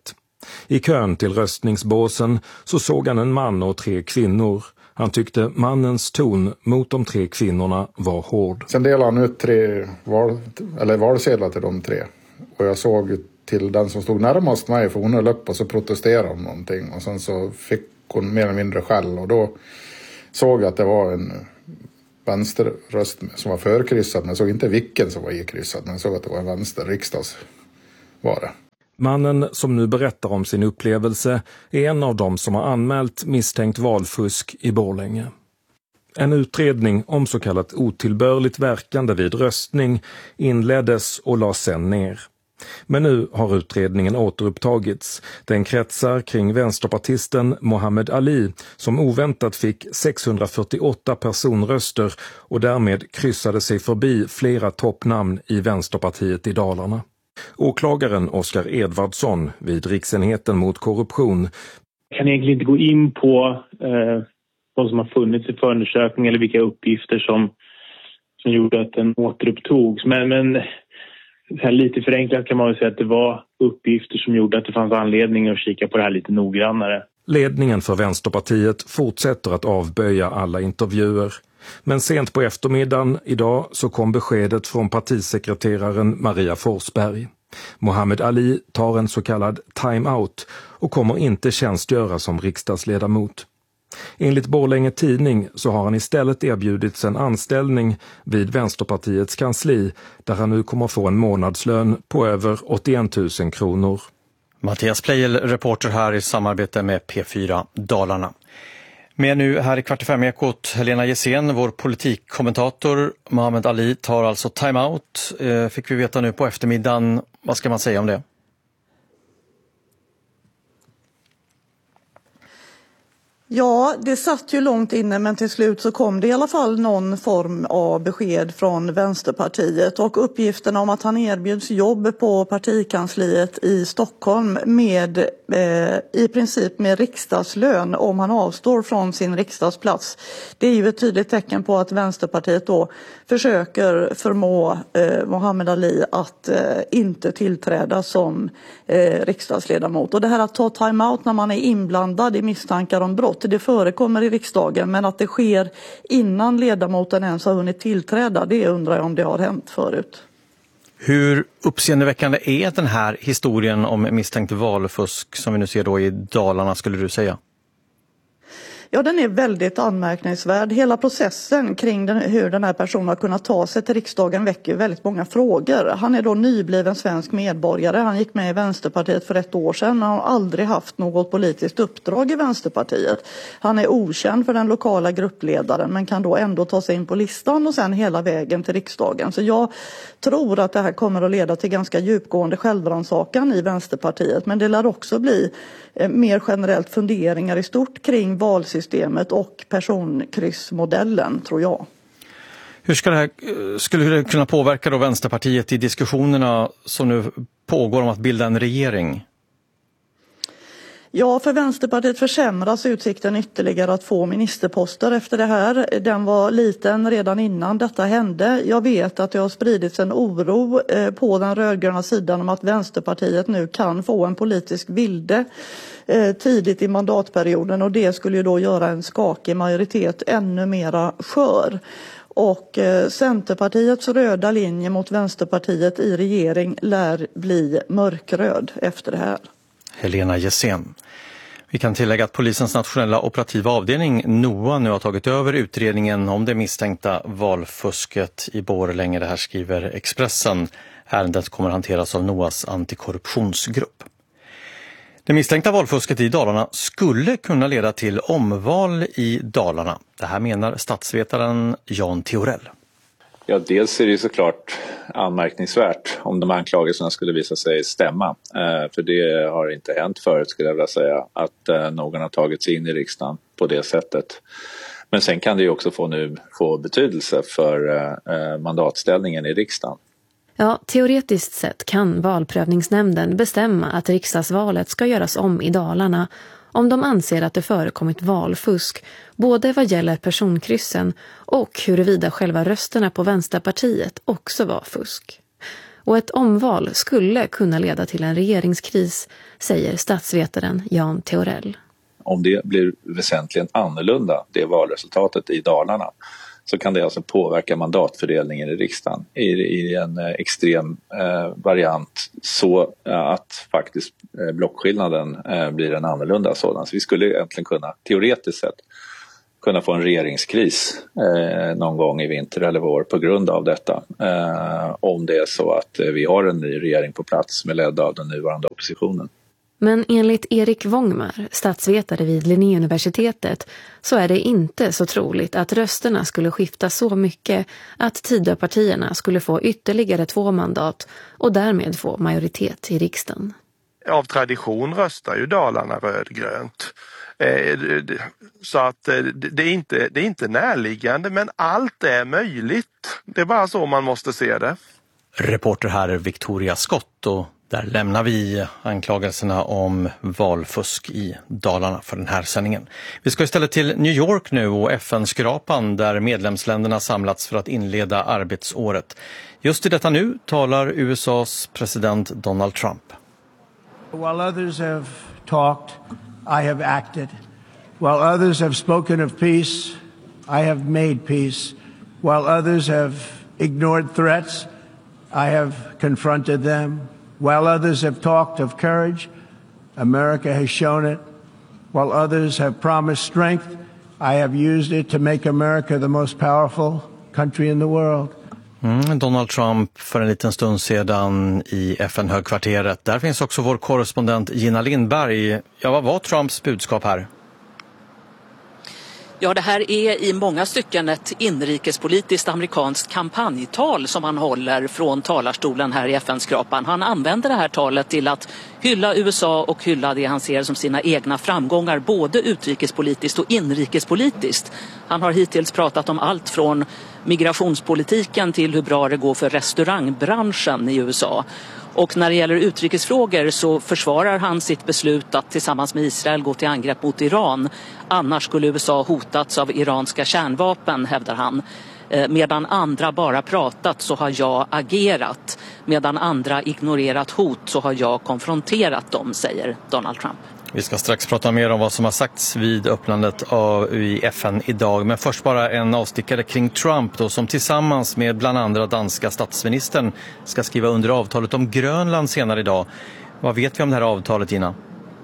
I kön till röstningsbåsen så såg han en man och tre kvinnor. Han tyckte mannens ton mot de tre kvinnorna var hård. Sen delade han ut tre val, eller valsedlar till de tre. Och jag såg till den som stod närmast mig, för hon höll upp och så protesterade om någonting. Och sen så fick hon mer eller mindre skäll, och då såg jag att det var en vänsterröst som var förkryssad. Men jag såg inte vilken som var ikryssad, men jag såg att det var en vänster riksdags var det. Mannen som nu berättar om sin upplevelse är en av dem som har anmält misstänkt valfusk i Borlänge. En utredning om så kallat otillbörligt verkande vid röstning inleddes och lades sen ner. Men nu har utredningen återupptagits. Den kretsar kring vänsterpartisten Mohammed Ali som oväntat fick sexhundrafyrtioåtta personröster och därmed kryssade sig förbi flera toppnamn i Vänsterpartiet i Dalarna. Åklagaren Oskar Edvardsson vid Riksenheten mot korruption kan egentligen inte gå in på eh, vad som har funnits i förundersökning eller vilka uppgifter som, som gjorde att den återupptogs. Men, men här lite förenklat kan man väl säga att det var uppgifter som gjorde att det fanns anledning att kika på det här lite noggrannare. Ledningen för Vänsterpartiet fortsätter att avböja alla intervjuer. Men sent på eftermiddagen idag så kom beskedet från partisekreteraren Maria Forsberg. Mohammed Ali tar en så kallad time-out och kommer inte tjänstgöra som riksdagsledamot. Enligt Borlänge tidning så har han istället erbjudits en anställning vid Vänsterpartiets kansli där han nu kommer få en månadslön på över åttioen tusen kronor. Mattias Pleijel, reporter här i samarbete med P fyra Dalarna. Med nu här i Kvart i fem Ekot, Helena Gessén, vår politikkommentator. Mohammed Ali tar alltså time-out, eh, fick vi veta nu på eftermiddagen. Vad ska man säga om det? Ja, det satt ju långt inne, men till slut så kom det i alla fall någon form av besked från Vänsterpartiet, och uppgiften om att han erbjuds jobb på partikansliet i Stockholm med eh, i princip med riksdagslön om han avstår från sin riksdagsplats. Det är ju ett tydligt tecken på att Vänsterpartiet då försöker förmå eh, Mohammed Ali att eh, inte tillträda som eh, riksdagsledamot. Och det här att ta time-out när man är inblandad i misstankar om brott, det förekommer i riksdagen, men att det sker innan ledamoten ens har hunnit tillträda, det undrar jag om det har hänt förut. Hur uppseendeväckande är den här historien om misstänkt valfusk som vi nu ser då i Dalarna, skulle du säga? Ja, den är väldigt anmärkningsvärd. Hela processen kring den, hur den här personen har kunnat ta sig till riksdagen väcker väldigt många frågor. Han är då nybliven svensk medborgare. Han gick med i Vänsterpartiet för ett år sedan. Han har aldrig haft något politiskt uppdrag i Vänsterpartiet. Han är okänd för den lokala gruppledaren, men kan då ändå ta sig in på listan och sen hela vägen till riksdagen. Så jag tror att det här kommer att leda till ganska djupgående självrannsakan i Vänsterpartiet. Men det lär också bli eh, mer generellt funderingar i stort kring valsystemet systemet och personkryssmodellen, tror jag. Hur ska det här, skulle det kunna påverka då Vänsterpartiet i diskussionerna som nu pågår om att bilda en regering? Ja, för Vänsterpartiet försämras utsikten ytterligare att få ministerposter efter det här. Den var liten redan innan detta hände. Jag vet att det har spridits en oro på den rödgröna sidan om att Vänsterpartiet nu kan få en politisk vilde tidigt i mandatperioden, och det skulle ju då göra en skakig majoritet ännu mera skör. Och eh, Centerpartiets röda linje mot Vänsterpartiet i regering lär bli mörkröd efter det här. Helena Gessén. Vi kan tillägga att polisens nationella operativa avdelning N O A nu har tagit över utredningen om det misstänkta valfusket i Borlänge. Det här skriver Expressen. Ärendet kommer hanteras av N O As antikorruptionsgrupp. Det misstänkta valfusket i Dalarna skulle kunna leda till omval i Dalarna. Det här menar statsvetaren Jan Theorell. Ja, dels är det ju såklart anmärkningsvärt om de anklagelserna skulle visa sig stämma. Eh, för det har inte hänt förut, skulle jag vilja säga, att eh, någon har tagit sig in i riksdagen på det sättet. Men sen kan det ju också få, nu, få betydelse för eh, mandatställningen i riksdagen. Ja, teoretiskt sett kan valprövningsnämnden bestämma att riksdagsvalet ska göras om i Dalarna om de anser att det förekommit valfusk, både vad gäller personkryssen och huruvida själva rösterna på Vänsterpartiet också var fusk. och ett omval skulle kunna leda till en regeringskris, säger statsvetaren Jan Theorell. Om det blir väsentligen annorlunda, det valresultatet i Dalarna, så kan det alltså påverka mandatfördelningen i riksdagen i, i en eh, extrem eh, variant så eh, att faktiskt eh, blockskillnaden eh, blir en annorlunda sådan. Så vi skulle egentligen kunna, teoretiskt sett, kunna få en regeringskris eh, någon gång i vinter eller vår på grund av detta. Eh, om det är så att eh, vi har en ny regering på plats med ledd av den nuvarande oppositionen. Men enligt Erik Wångmar, statsvetare vid Linnéuniversitetet, så är det inte så troligt att rösterna skulle skifta så mycket att Tidöpartierna skulle få ytterligare två mandat och därmed få majoritet i riksdagen. Av tradition röstar ju Dalarna rödgrönt. Så att det är inte, det är inte närliggande, men allt är möjligt. Det är bara så man måste se det. Reporter här Victoria Skott, och där lämnar vi anklagelserna om valfusk i Dalarna för den här sändningen. Vi ska istället till New York nu och F N-skrapan där medlemsländerna samlats för att inleda arbetsåret. Just i detta nu talar U S A:s president Donald Trump. While others have talked, I have acted. While others have spoken of peace, I have made peace. While others have ignored threats, I have confronted them. While others have talked of courage, America has shown it. While others have promised strength, I have used it to make America the most powerful country in the world. Mm, Donald Trump för en liten stund sedan i F N-högkvarteret. Där finns också vår korrespondent Gina Lindberg. Ja, vad var Trumps budskap här? Ja, det här är i många stycken ett inrikespolitiskt amerikanskt kampanjtal som han håller från talarstolen här i F N-skrapan. Han använder det här talet till att hylla U S A och hylla det han ser som sina egna framgångar, både utrikespolitiskt och inrikespolitiskt. Han har hittills pratat om allt från migrationspolitiken till hur bra det går för restaurangbranschen i U S A. Och när det gäller utrikesfrågor så försvarar han sitt beslut att tillsammans med Israel gå till angrepp mot Iran. Annars skulle U S A hotats av iranska kärnvapen, hävdar han. Medan andra bara pratat så har jag agerat. Medan andra ignorerat hot så har jag konfronterat dem, säger Donald Trump. Vi ska strax prata mer om vad som har sagts vid öppnandet av i F N idag. Men först bara en avstickare kring Trump då, som tillsammans med bland andra danska statsministern ska skriva under avtalet om Grönland senare idag. Vad vet vi om det här avtalet, Gina?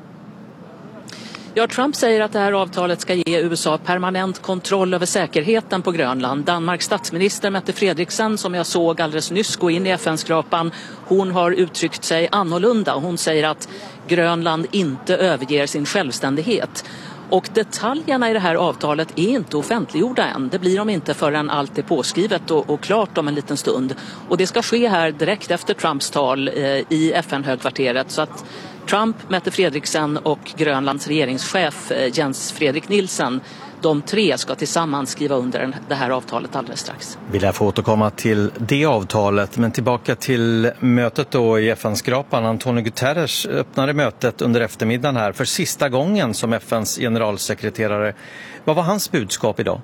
Ja, Trump säger att det här avtalet ska ge U S A permanent kontroll över säkerheten på Grönland. Danmarks statsminister Mette Frederiksen, som jag såg alldeles nyss gå in i F N-skrapan, hon har uttryckt sig annorlunda. Hon säger att Grönland inte överger sin självständighet. Och detaljerna i det här avtalet är inte offentliggjorda än. Det blir de inte förrän allt är påskrivet och, och klart om en liten stund. Och det ska ske här direkt efter Trumps tal eh, i F N-högkvarteret, så att Trump, Mette Frederiksen och Grönlands regeringschef Jens Fredrik Nielsen, de tre ska tillsammans skriva under det här avtalet alldeles strax. Vi lär få återkomma till det avtalet, men tillbaka till mötet då i F N-skrapan. Antonio Guterres öppnade mötet under eftermiddagen här för sista gången som F N:s generalsekreterare. Vad var hans budskap idag?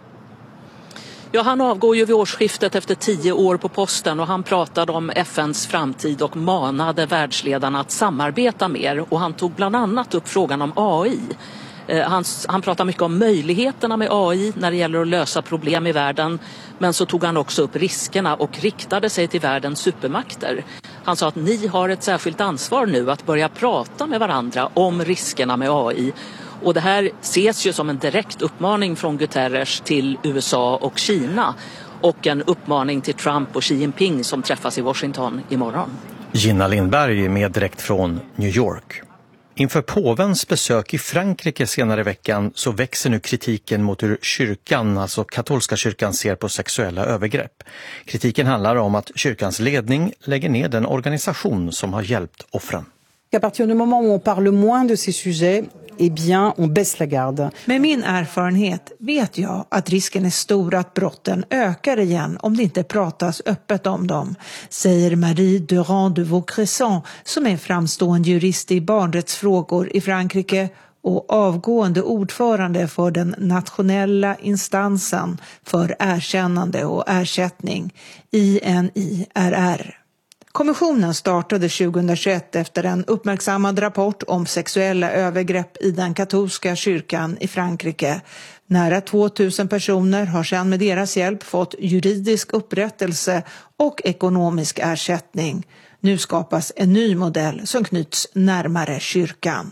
Ja, han avgår ju vid årsskiftet efter tio år på posten och han pratade om F N:s framtid och manade världsledarna att samarbeta mer. Och han tog bland annat upp frågan om A I. Han, han pratar mycket om möjligheterna med A I när det gäller att lösa problem i världen. Men så tog han också upp riskerna och riktade sig till världens supermakter. Han sa att ni har ett särskilt ansvar nu att börja prata med varandra om riskerna med A I. Och det här ses ju som en direkt uppmaning från Guterres till U S A och Kina. Och en uppmaning till Trump och Xi Jinping som träffas i Washington imorgon. Gina Lindberg med direkt från New York. Inför påvens besök i Frankrike senare i veckan så växer nu kritiken mot hur kyrkan, alltså katolska kyrkan, ser på sexuella övergrepp. Kritiken handlar om att kyrkans ledning lägger ner den organisation som har hjälpt offren. À partir du moment où on parle moins de ces sujets, eh bien, on baisse la garde. Med min erfarenhet vet jag att risken är stor att brotten ökar igen om det inte pratas öppet om dem, säger Marie Durand de Vaucresson, som är framstående jurist i barnrättsfrågor i Frankrike och avgående ordförande för den nationella instansen för erkännande och ersättning, I N I R R. Kommissionen startade tjugohundratjugoett efter en uppmärksammad rapport om sexuella övergrepp i den katolska kyrkan i Frankrike. Nära tvåtusen personer har sedan med deras hjälp fått juridisk upprättelse och ekonomisk ersättning. Nu skapas en ny modell som knyts närmare kyrkan.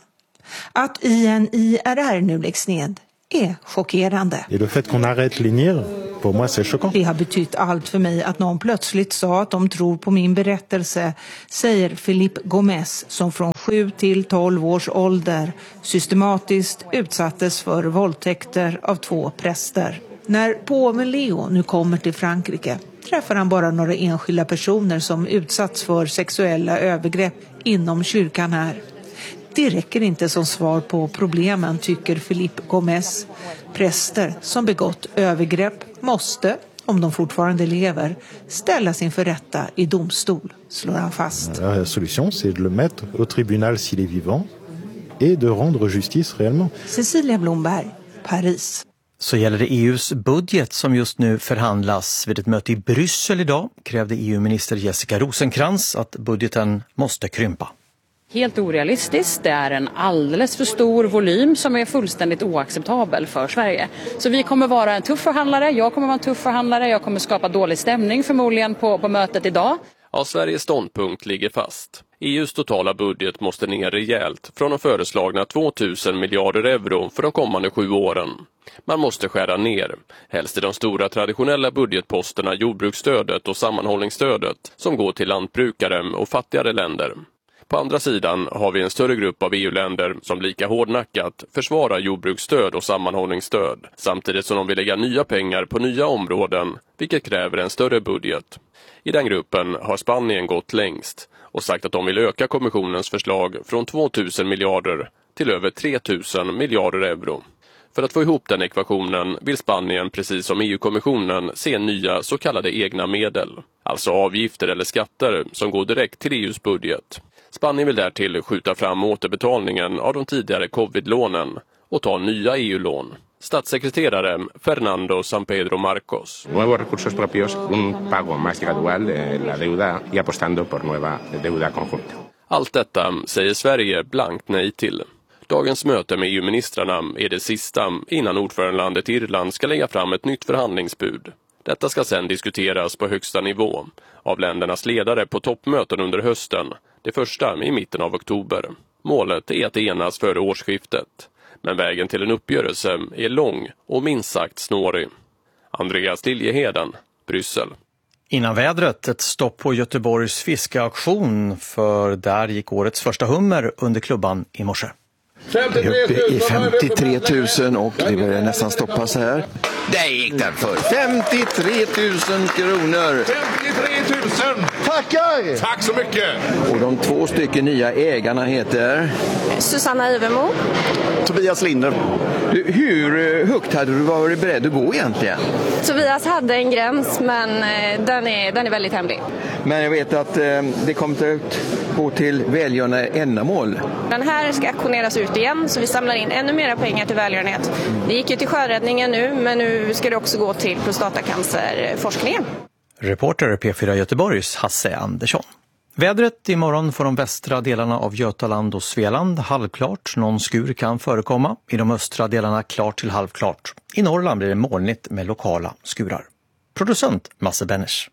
Att I N I R R nu läggs ned är chockerande. Et le fait qu'on arrête l'I N I R, pour moi c'est choquant. Det har betytt allt för mig att någon plötsligt sa att de tror på min berättelse, säger Philippe Gomez som från sju till tolv års ålder systematiskt utsattes för våldtäkter av två präster. När påven Leo nu kommer till Frankrike träffar han bara några enskilda personer som utsatts för sexuella övergrepp inom kyrkan här. Det räcker inte som svar på problemen, tycker Philippe Gomez. Präster som begått övergrepp måste, om de fortfarande lever, ställas inför rätta i domstol, slår han fast. La solution c'est de le mettre au tribunal s'il est vivant et de rendre justice réellement. Cecilia Blomberg, Paris. Så gäller det E U:s budget som just nu förhandlas. Vid ett möte i Bryssel idag krävde E U-minister Jessica Rosenkrantz att budgeten måste krympa. Helt orealistiskt. Det är en alldeles för stor volym som är fullständigt oacceptabel för Sverige. Så vi kommer vara en tuff förhandlare. Jag kommer vara en tuff förhandlare. Jag kommer skapa dålig stämning förmodligen på, på mötet idag. Ja, Sveriges ståndpunkt ligger fast. E U:s totala budget måste ner rejält från de föreslagna tvåtusen miljarder euro för de kommande sju åren. Man måste skära ner, helst i de stora traditionella budgetposterna jordbruksstödet och sammanhållningsstödet som går till lantbrukare och fattigare länder. På andra sidan har vi en större grupp av E U-länder som lika hårdnackat försvarar jordbruksstöd och sammanhållningsstöd, samtidigt som de vill lägga nya pengar på nya områden, vilket kräver en större budget. I den gruppen har Spanien gått längst och sagt att de vill öka kommissionens förslag från tvåtusen miljarder till över tre tusen miljarder euro. För att få ihop den ekvationen vill Spanien, precis som E U-kommissionen, se nya så kallade egna medel, alltså avgifter eller skatter som går direkt till E U:s budget. Spanien vill därtill skjuta fram återbetalningen av de tidigare covid-lånen och ta nya E U-lån. Statssekreterare Fernando San Pedro Marcos. Nuevos recursos propios, un pago más gradual de la deuda y apostando por nueva deuda conjunta. Allt detta säger Sverige blankt nej till. Dagens möte med E U-ministrarna är det sista innan ordförandelandet Irland ska lägga fram ett nytt förhandlingsbud. Detta ska sedan diskuteras på högsta nivå av ländernas ledare på toppmöten under hösten, det första i mitten av oktober. Målet är att enas före årsskiftet, men vägen till en uppgörelse är lång och minst sagt snårig. Andreas Liljeheden, Bryssel. Innan vädret, ett stopp på Göteborgs fiskeauktion, för där gick årets första hummer under klubban i morse. Vi är uppe i femtiotre tusen och det börjar nästan stoppas här. Där gick den för femtiotre tusen kronor. femtiotre tusen! Tackar! Tack så mycket! Och de två stycken nya ägarna heter? Susanna Ivermo. Tobias Linder. Du, hur högt hade du varit beredd att gå egentligen? Tobias hade en gräns, men den är, den är väldigt hemlig. Men jag vet att eh, det kommer att gå till välgörande ändamål. Den här ska auktioneras ut igen, så vi samlar in ännu mer pengar till välgörenhet. Det gick ju till sjöräddningen nu, men nu ska det också gå till prostatacancerforskningen. Reporter P fyra Göteborgs Hasse Andersson. Vädret imorgon för de västra delarna av Götaland och Svealand halvklart. Någon skur kan förekomma. I de östra delarna klart till halvklart. I Norrland blir det molnigt med lokala skurar. Producent Masse Benners.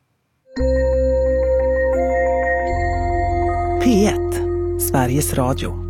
P ett, Sveriges Radio.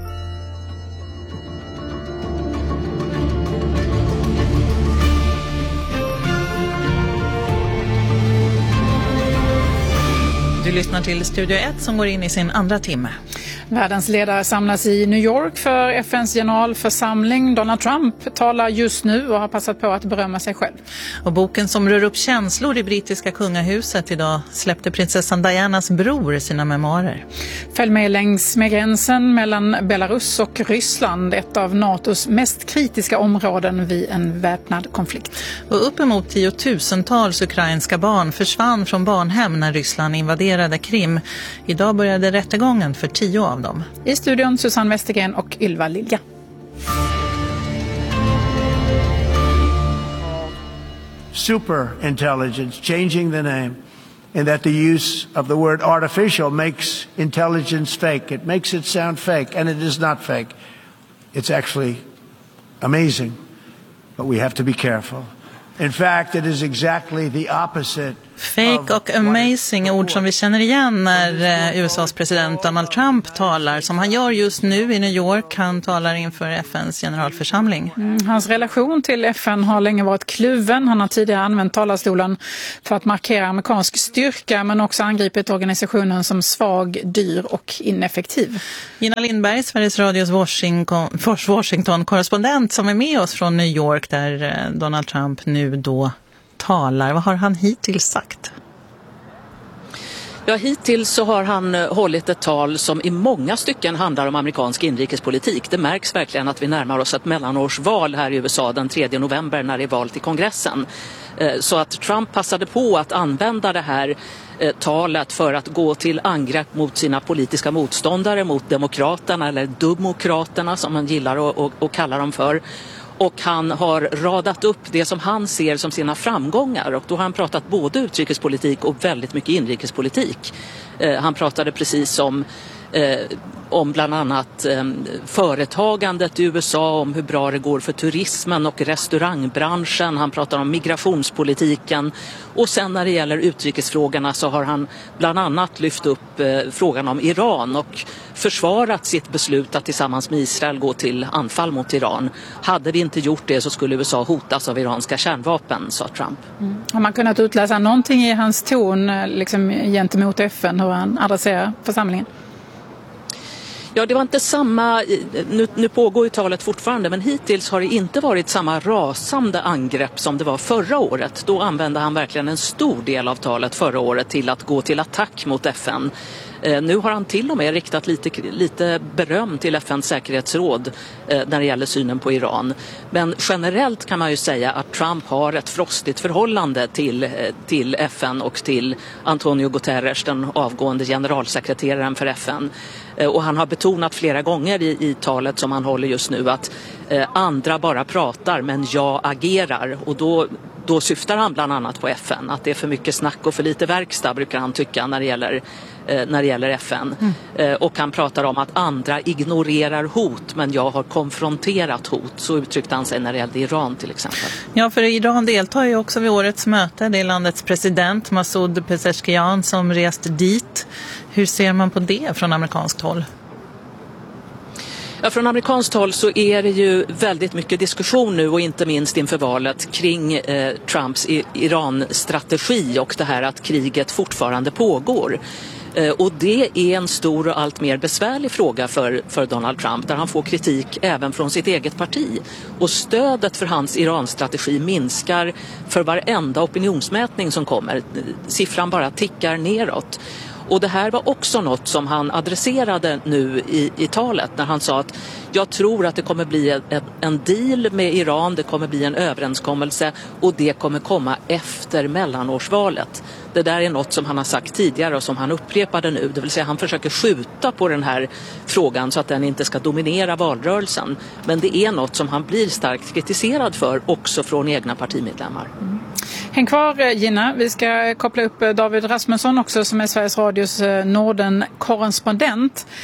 Du lyssnar till Studio ett som går in i sin andra timme. Världens ledare samlas i New York för F N:s generalförsamling. Donald Trump talar just nu och har passat på att berömma sig själv. Och boken som rör upp känslor i brittiska kungahuset idag släppte prinsessan Dianas bror sina memoarer. Följ med längs med gränsen mellan Belarus och Ryssland, ett av NATOs mest kritiska områden vid en väpnad konflikt. Och uppemot tiotusentals ukrainska barn försvann från barnhem när Ryssland invaderade Krim. Idag började rättegången för tio av dem. I studion Susanne Westergren och Ylva Lilja. Super intelligence, changing the name. and that the use of the word artificial makes intelligence fake. It makes it sound fake, and it is not fake. It's actually amazing, but we have to be careful. In fact, it is exactly the opposite. Fake och amazing, ord som vi känner igen när U S A:s president Donald Trump talar, som han gör just nu i New York. Han talar inför F N:s generalförsamling. Mm, hans relation till F N har länge varit kluven. Han har tidigare använt talarstolen för att markera amerikansk styrka, men också angripit organisationen som svag, dyr och ineffektiv. Gina Lindberg, Sveriges Radios Washington, Washington-korrespondent, som är med oss från New York där Donald Trump nu då talar. Vad har han hittills sagt? Ja, hittills så har han hållit ett tal som i många stycken handlar om amerikansk inrikespolitik. Det märks verkligen att vi närmar oss ett mellanårsval här i U S A den tredje november när det är val till kongressen. Så att Trump passade på att använda det här talet för att gå till angrepp mot sina politiska motståndare, mot demokraterna eller demokraterna som man gillar att, att, att kalla dem för. Och han har radat upp det som han ser som sina framgångar. Och då har han pratat både utrikespolitik och väldigt mycket inrikespolitik. Eh, han pratade precis om, eh, om bland annat eh, företagandet i U S A, om hur bra det går för turismen och restaurangbranschen. Han pratar om migrationspolitiken. Och sen när det gäller utrikesfrågorna så har han bland annat lyft upp eh, frågan om Iran och försvarat sitt beslut att tillsammans med Israel gå till anfall mot Iran. Hade vi inte gjort det så skulle U S A hotas av iranska kärnvapen, sa Trump. Mm. Har man kunnat utläsa någonting i hans ton liksom, gentemot F N, hur han adresserar församlingen? Ja, det var inte samma, nu, nu pågår ju talet fortfarande, men hittills har det inte varit samma rasande angrepp som det var förra året. Då använde han verkligen en stor del av talet förra året till att gå till attack mot F N. Eh, nu har han till och med riktat lite, lite beröm till F N:s säkerhetsråd eh, när det gäller synen på Iran. Men generellt kan man ju säga att Trump har ett frostigt förhållande till, eh, till F N och till Antonio Guterres, den avgående generalsekreteraren för F N. Eh, och han har betonat flera gånger i, i talet som han håller just nu att eh, andra bara pratar men jag agerar. Och då Då syftar han bland annat på F N. Att det är för mycket snack och för lite verkstad, brukar han tycka när det gäller, eh, när det gäller F N. Mm. Eh, och han pratar om att andra ignorerar hot, men jag har konfronterat hot. Så uttryckte han sig när det gällde Iran till exempel. Ja, för Iran deltar ju också vid årets möte. Det är landets president Masoud Pezeshkian som rest dit. Hur ser man på det från amerikanskt håll? Ja, från amerikanskt håll så är det ju väldigt mycket diskussion nu och inte minst inför valet kring eh, Trumps Iran-strategi och det här att kriget fortfarande pågår. Eh, och det är en stor och allt mer besvärlig fråga för, för Donald Trump där han får kritik även från sitt eget parti. Och stödet för hans Iran-strategi minskar för varenda opinionsmätning som kommer. Siffran bara tickar neråt. Och det här var också något som han adresserade nu i, i talet när han sa att jag tror att det kommer bli en, en deal med Iran, det kommer bli en överenskommelse och det kommer komma efter mellanårsvalet. Det där är något som han har sagt tidigare och som han upprepade nu. Det vill säga han försöker skjuta på den här frågan så att den inte ska dominera valrörelsen. Men det är något som han blir starkt kritiserad för också från egna partimedlemmar. Mm. Häng kvar Gina, vi ska koppla upp David Rasmusson också som är Sveriges Radios Norden-korrespondent.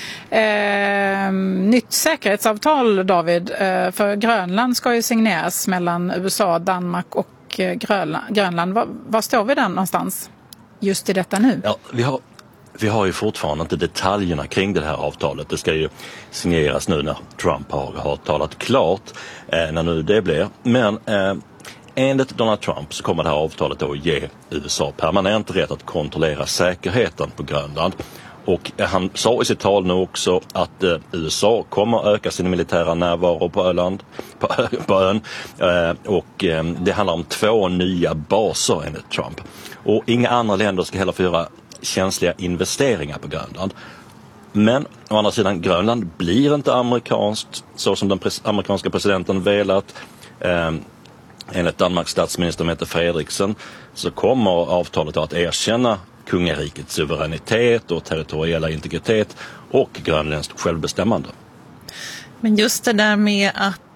Eh, nytt säkerhetsavtal David, eh, för Grönland ska ju signeras mellan U S A, Danmark och eh, Grönland. Grönland. Var, var står vi där någonstans just i detta nu? Ja, vi har... Vi har ju fortfarande inte detaljerna kring det här avtalet. Det ska ju signeras nu när Trump har, har talat klart, eh, när nu det blir. Men eh, enligt Donald Trump så kommer det här avtalet då ge U S A permanent rätt att kontrollera säkerheten på Grönland. Och eh, han sa i sitt tal nu också att eh, U S A kommer öka sin militära närvaro på Öland, på, på ön. Eh, och eh, det handlar om två nya baser enligt Trump. Och inga andra länder ska heller få göra känsliga investeringar på Grönland. Men å andra sidan, Grönland blir inte amerikanskt så som den pres- amerikanska presidenten velat. Eh, enligt Danmarks statsminister Mette Frederiksen så kommer avtalet att erkänna kungarikets suveränitet och territoriella integritet och grönländskt självbestämmande. Men just det där med att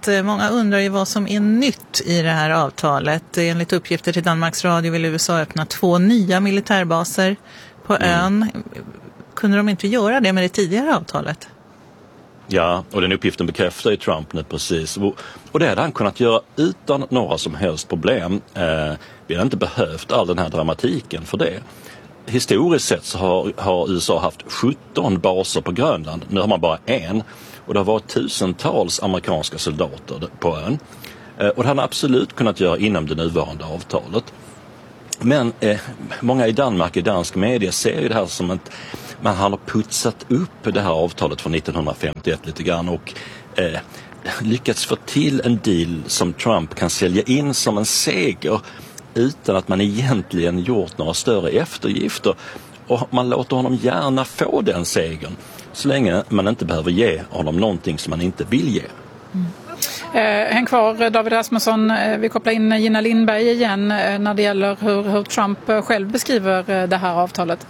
att många undrar ju vad som är nytt i det här avtalet. Enligt uppgifter till Danmarks Radio vill U S A öppna två nya militärbaser på Mm. ön. Kunde de inte göra det med det tidigare avtalet? Ja, och den uppgiften bekräftar ju Trump nu precis. Och det hade han kunnat göra utan några som helst problem. Eh, vi har inte behövt all den här dramatiken för det. Historiskt sett så har, har U S A haft sjutton baser på Grönland. Nu har man bara en. Och det har varit tusentals amerikanska soldater på ön. Eh, och det hade absolut kunnat göra inom det nuvarande avtalet. Men eh, många i Danmark, i dansk media, ser ju det här som att man har putsat upp det här avtalet från nittonhundrafemtioett lite grann och eh, lyckats få till en deal som Trump kan sälja in som en seger utan att man egentligen gjort några större eftergifter. Och man låter honom gärna få den segern så länge man inte behöver ge honom någonting som man inte vill ge. Mm. Eh, häng kvar David Rasmusson, eh, vi kopplar in Gina Lindberg igen eh, när det gäller hur, hur Trump själv beskriver eh, det här avtalet.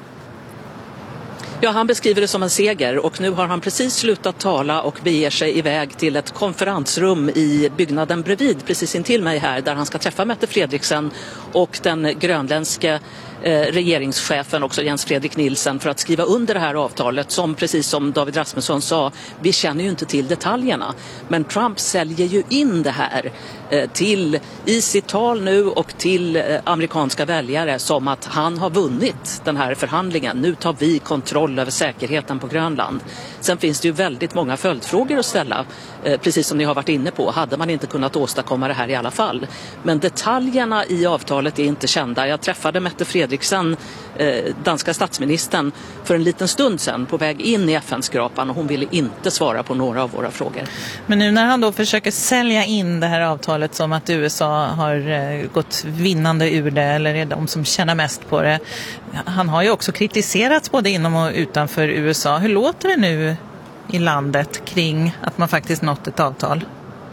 Ja, han beskriver det som en seger och nu har han precis slutat tala och beger sig iväg till ett konferensrum i byggnaden bredvid, precis intill mig här, där han ska träffa Mette Frederiksen och den grönländska eh, regeringschefen, också Jens Fredrik Nielsen, för att skriva under det här avtalet som, precis som David Rasmusson sa, vi känner ju inte till detaljerna. Men Trump säljer ju in det här eh, till, i sitt tal nu och till eh, amerikanska väljare som att han har vunnit den här förhandlingen. Nu tar vi kontroll över säkerheten på Grönland. Sen finns det ju väldigt många följdfrågor att ställa, eh, precis som ni har varit inne på. Hade man inte kunnat åstadkomma det här i alla fall? Men detaljerna i avtalet är inte kända. Jag träffade Mette Frederiksen, eh, danska statsministern, för en liten stund sedan på väg in i F N-skrapan och hon ville inte svara på några av våra frågor. Men nu när han då försöker sälja in det här avtalet som att U S A har eh, gått vinnande ur det, eller är de som tjänar mest på det. Han har ju också kritiserats både inom och utanför U S A. Hur låter det nu i landet kring att man faktiskt nått ett avtal?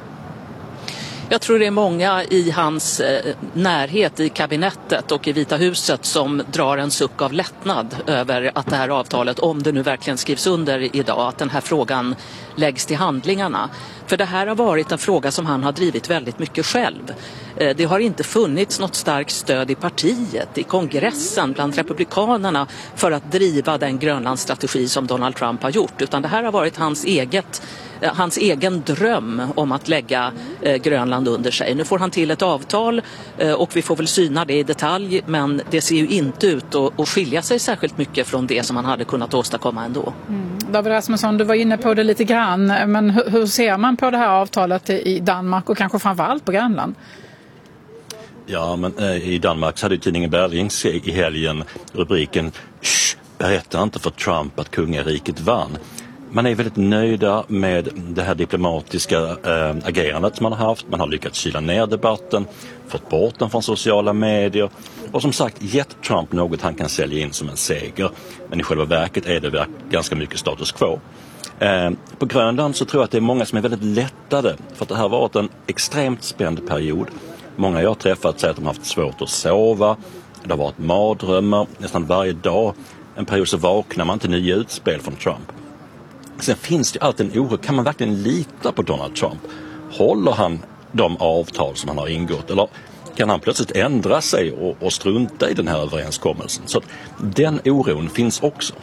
Jag tror det är många i hans eh, närhet i kabinettet och i Vita huset som drar en suck av lättnad över att det här avtalet, om det nu verkligen skrivs under idag, att den här frågan läggs till handlingarna. För det här har varit en fråga som han har drivit väldigt mycket själv. Eh, det har inte funnits något starkt stöd i partiet, i kongressen, bland republikanerna för att driva den Grönlandsstrategi som Donald Trump har gjort. Utan det här har varit hans eget hans egen dröm om att lägga eh, Grönland under sig. Nu får han till ett avtal eh, och vi får väl syna det i detalj, men det ser ju inte ut att, att skilja sig särskilt mycket från det som han hade kunnat åstadkomma ändå. Mm. David Rasmusson, du var inne på det lite grann, men hur, hur ser man på det här avtalet i Danmark och kanske framförallt på Grönland? Ja, men eh, i Danmark så hade tidningen Berlingske i helgen rubriken "Shh, berätta inte för Trump att kungariket vann". Man är väldigt nöjda med det här diplomatiska äh, agerandet som man har haft. Man har lyckats kyla ner debatten, fått bort den från sociala medier och som sagt gett Trump något han kan sälja in som en seger. Men i själva verket är det ganska mycket status quo. Äh, på Grönland så tror jag att det är många som är väldigt lättade för att det här har varit en extremt spänd period. Många jag har träffat säger att de har haft svårt att sova. Det har varit mardrömmar nästan varje dag. En period så vaknar man till nya utspel från Trump. Sen finns det alltid en oro. Kan man verkligen lita på Donald Trump? Håller han de avtal som han har ingått? Eller kan han plötsligt ändra sig och, och strunta i den här överenskommelsen? Så att den oron finns också.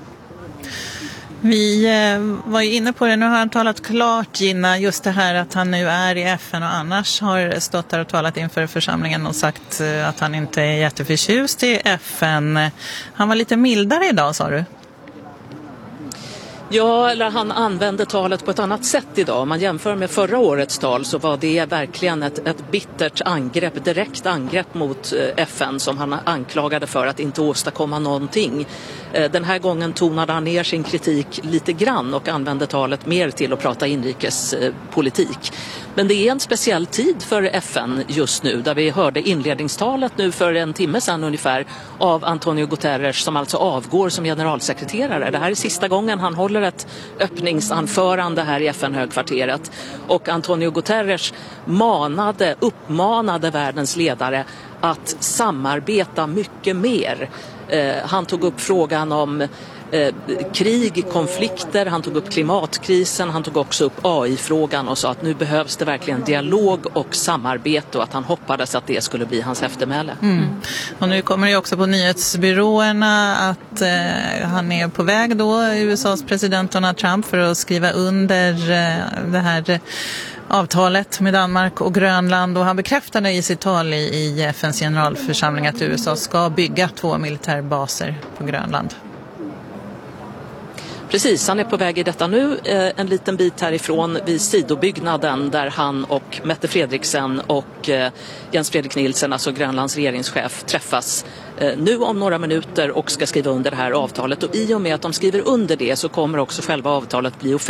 Vi eh, var ju inne på det, nu har han talat klart, Gina, just det här att han nu är i F N och annars har stått där och talat inför församlingen och sagt eh, att han inte är jätteförtjust i F N. Han var lite mildare idag, sa du? Ja, eller han använde talet på ett annat sätt idag. Om man jämför med förra årets tal så var det verkligen ett, ett bittert angrepp, direkt angrepp mot F N som han anklagade för att inte åstadkomma någonting. Den här gången tonade han ner sin kritik lite grann och använde talet mer till att prata inrikespolitik. Men det är en speciell tid för F N just nu, där vi hörde inledningstalet nu för en timme sedan ungefär av Antonio Guterres som alltså avgår som generalsekreterare. Det här är sista gången han håller ett öppningsanförande här i F N-högkvarteret. Och Antonio Guterres manade, uppmanade världens ledare att samarbeta mycket mer. Eh, han tog upp frågan om eh, krig, konflikter, han tog upp klimatkrisen, han tog också upp A I-frågan och sa att nu behövs det verkligen dialog och samarbete och att han hoppades att det skulle bli hans eftermäle. Mm. Och nu kommer det också på nyhetsbyråerna att eh, han är på väg då, U S A:s president Donald Trump, för att skriva under eh, det här eh, avtalet med Danmark och Grönland, och han bekräftade i sitt tal i, i F N:s generalförsamling att U S A ska bygga två militärbaser på Grönland. Precis, han är på väg i detta nu, en liten bit härifrån vid sidobyggnaden där han och Mette Frederiksen och Jens Fredrik Nielsen, alltså Grönlands regeringschef, träffas nu om några minuter och ska skriva under det här avtalet. Och i och med att de skriver under det så kommer också själva avtalet bli offentligt.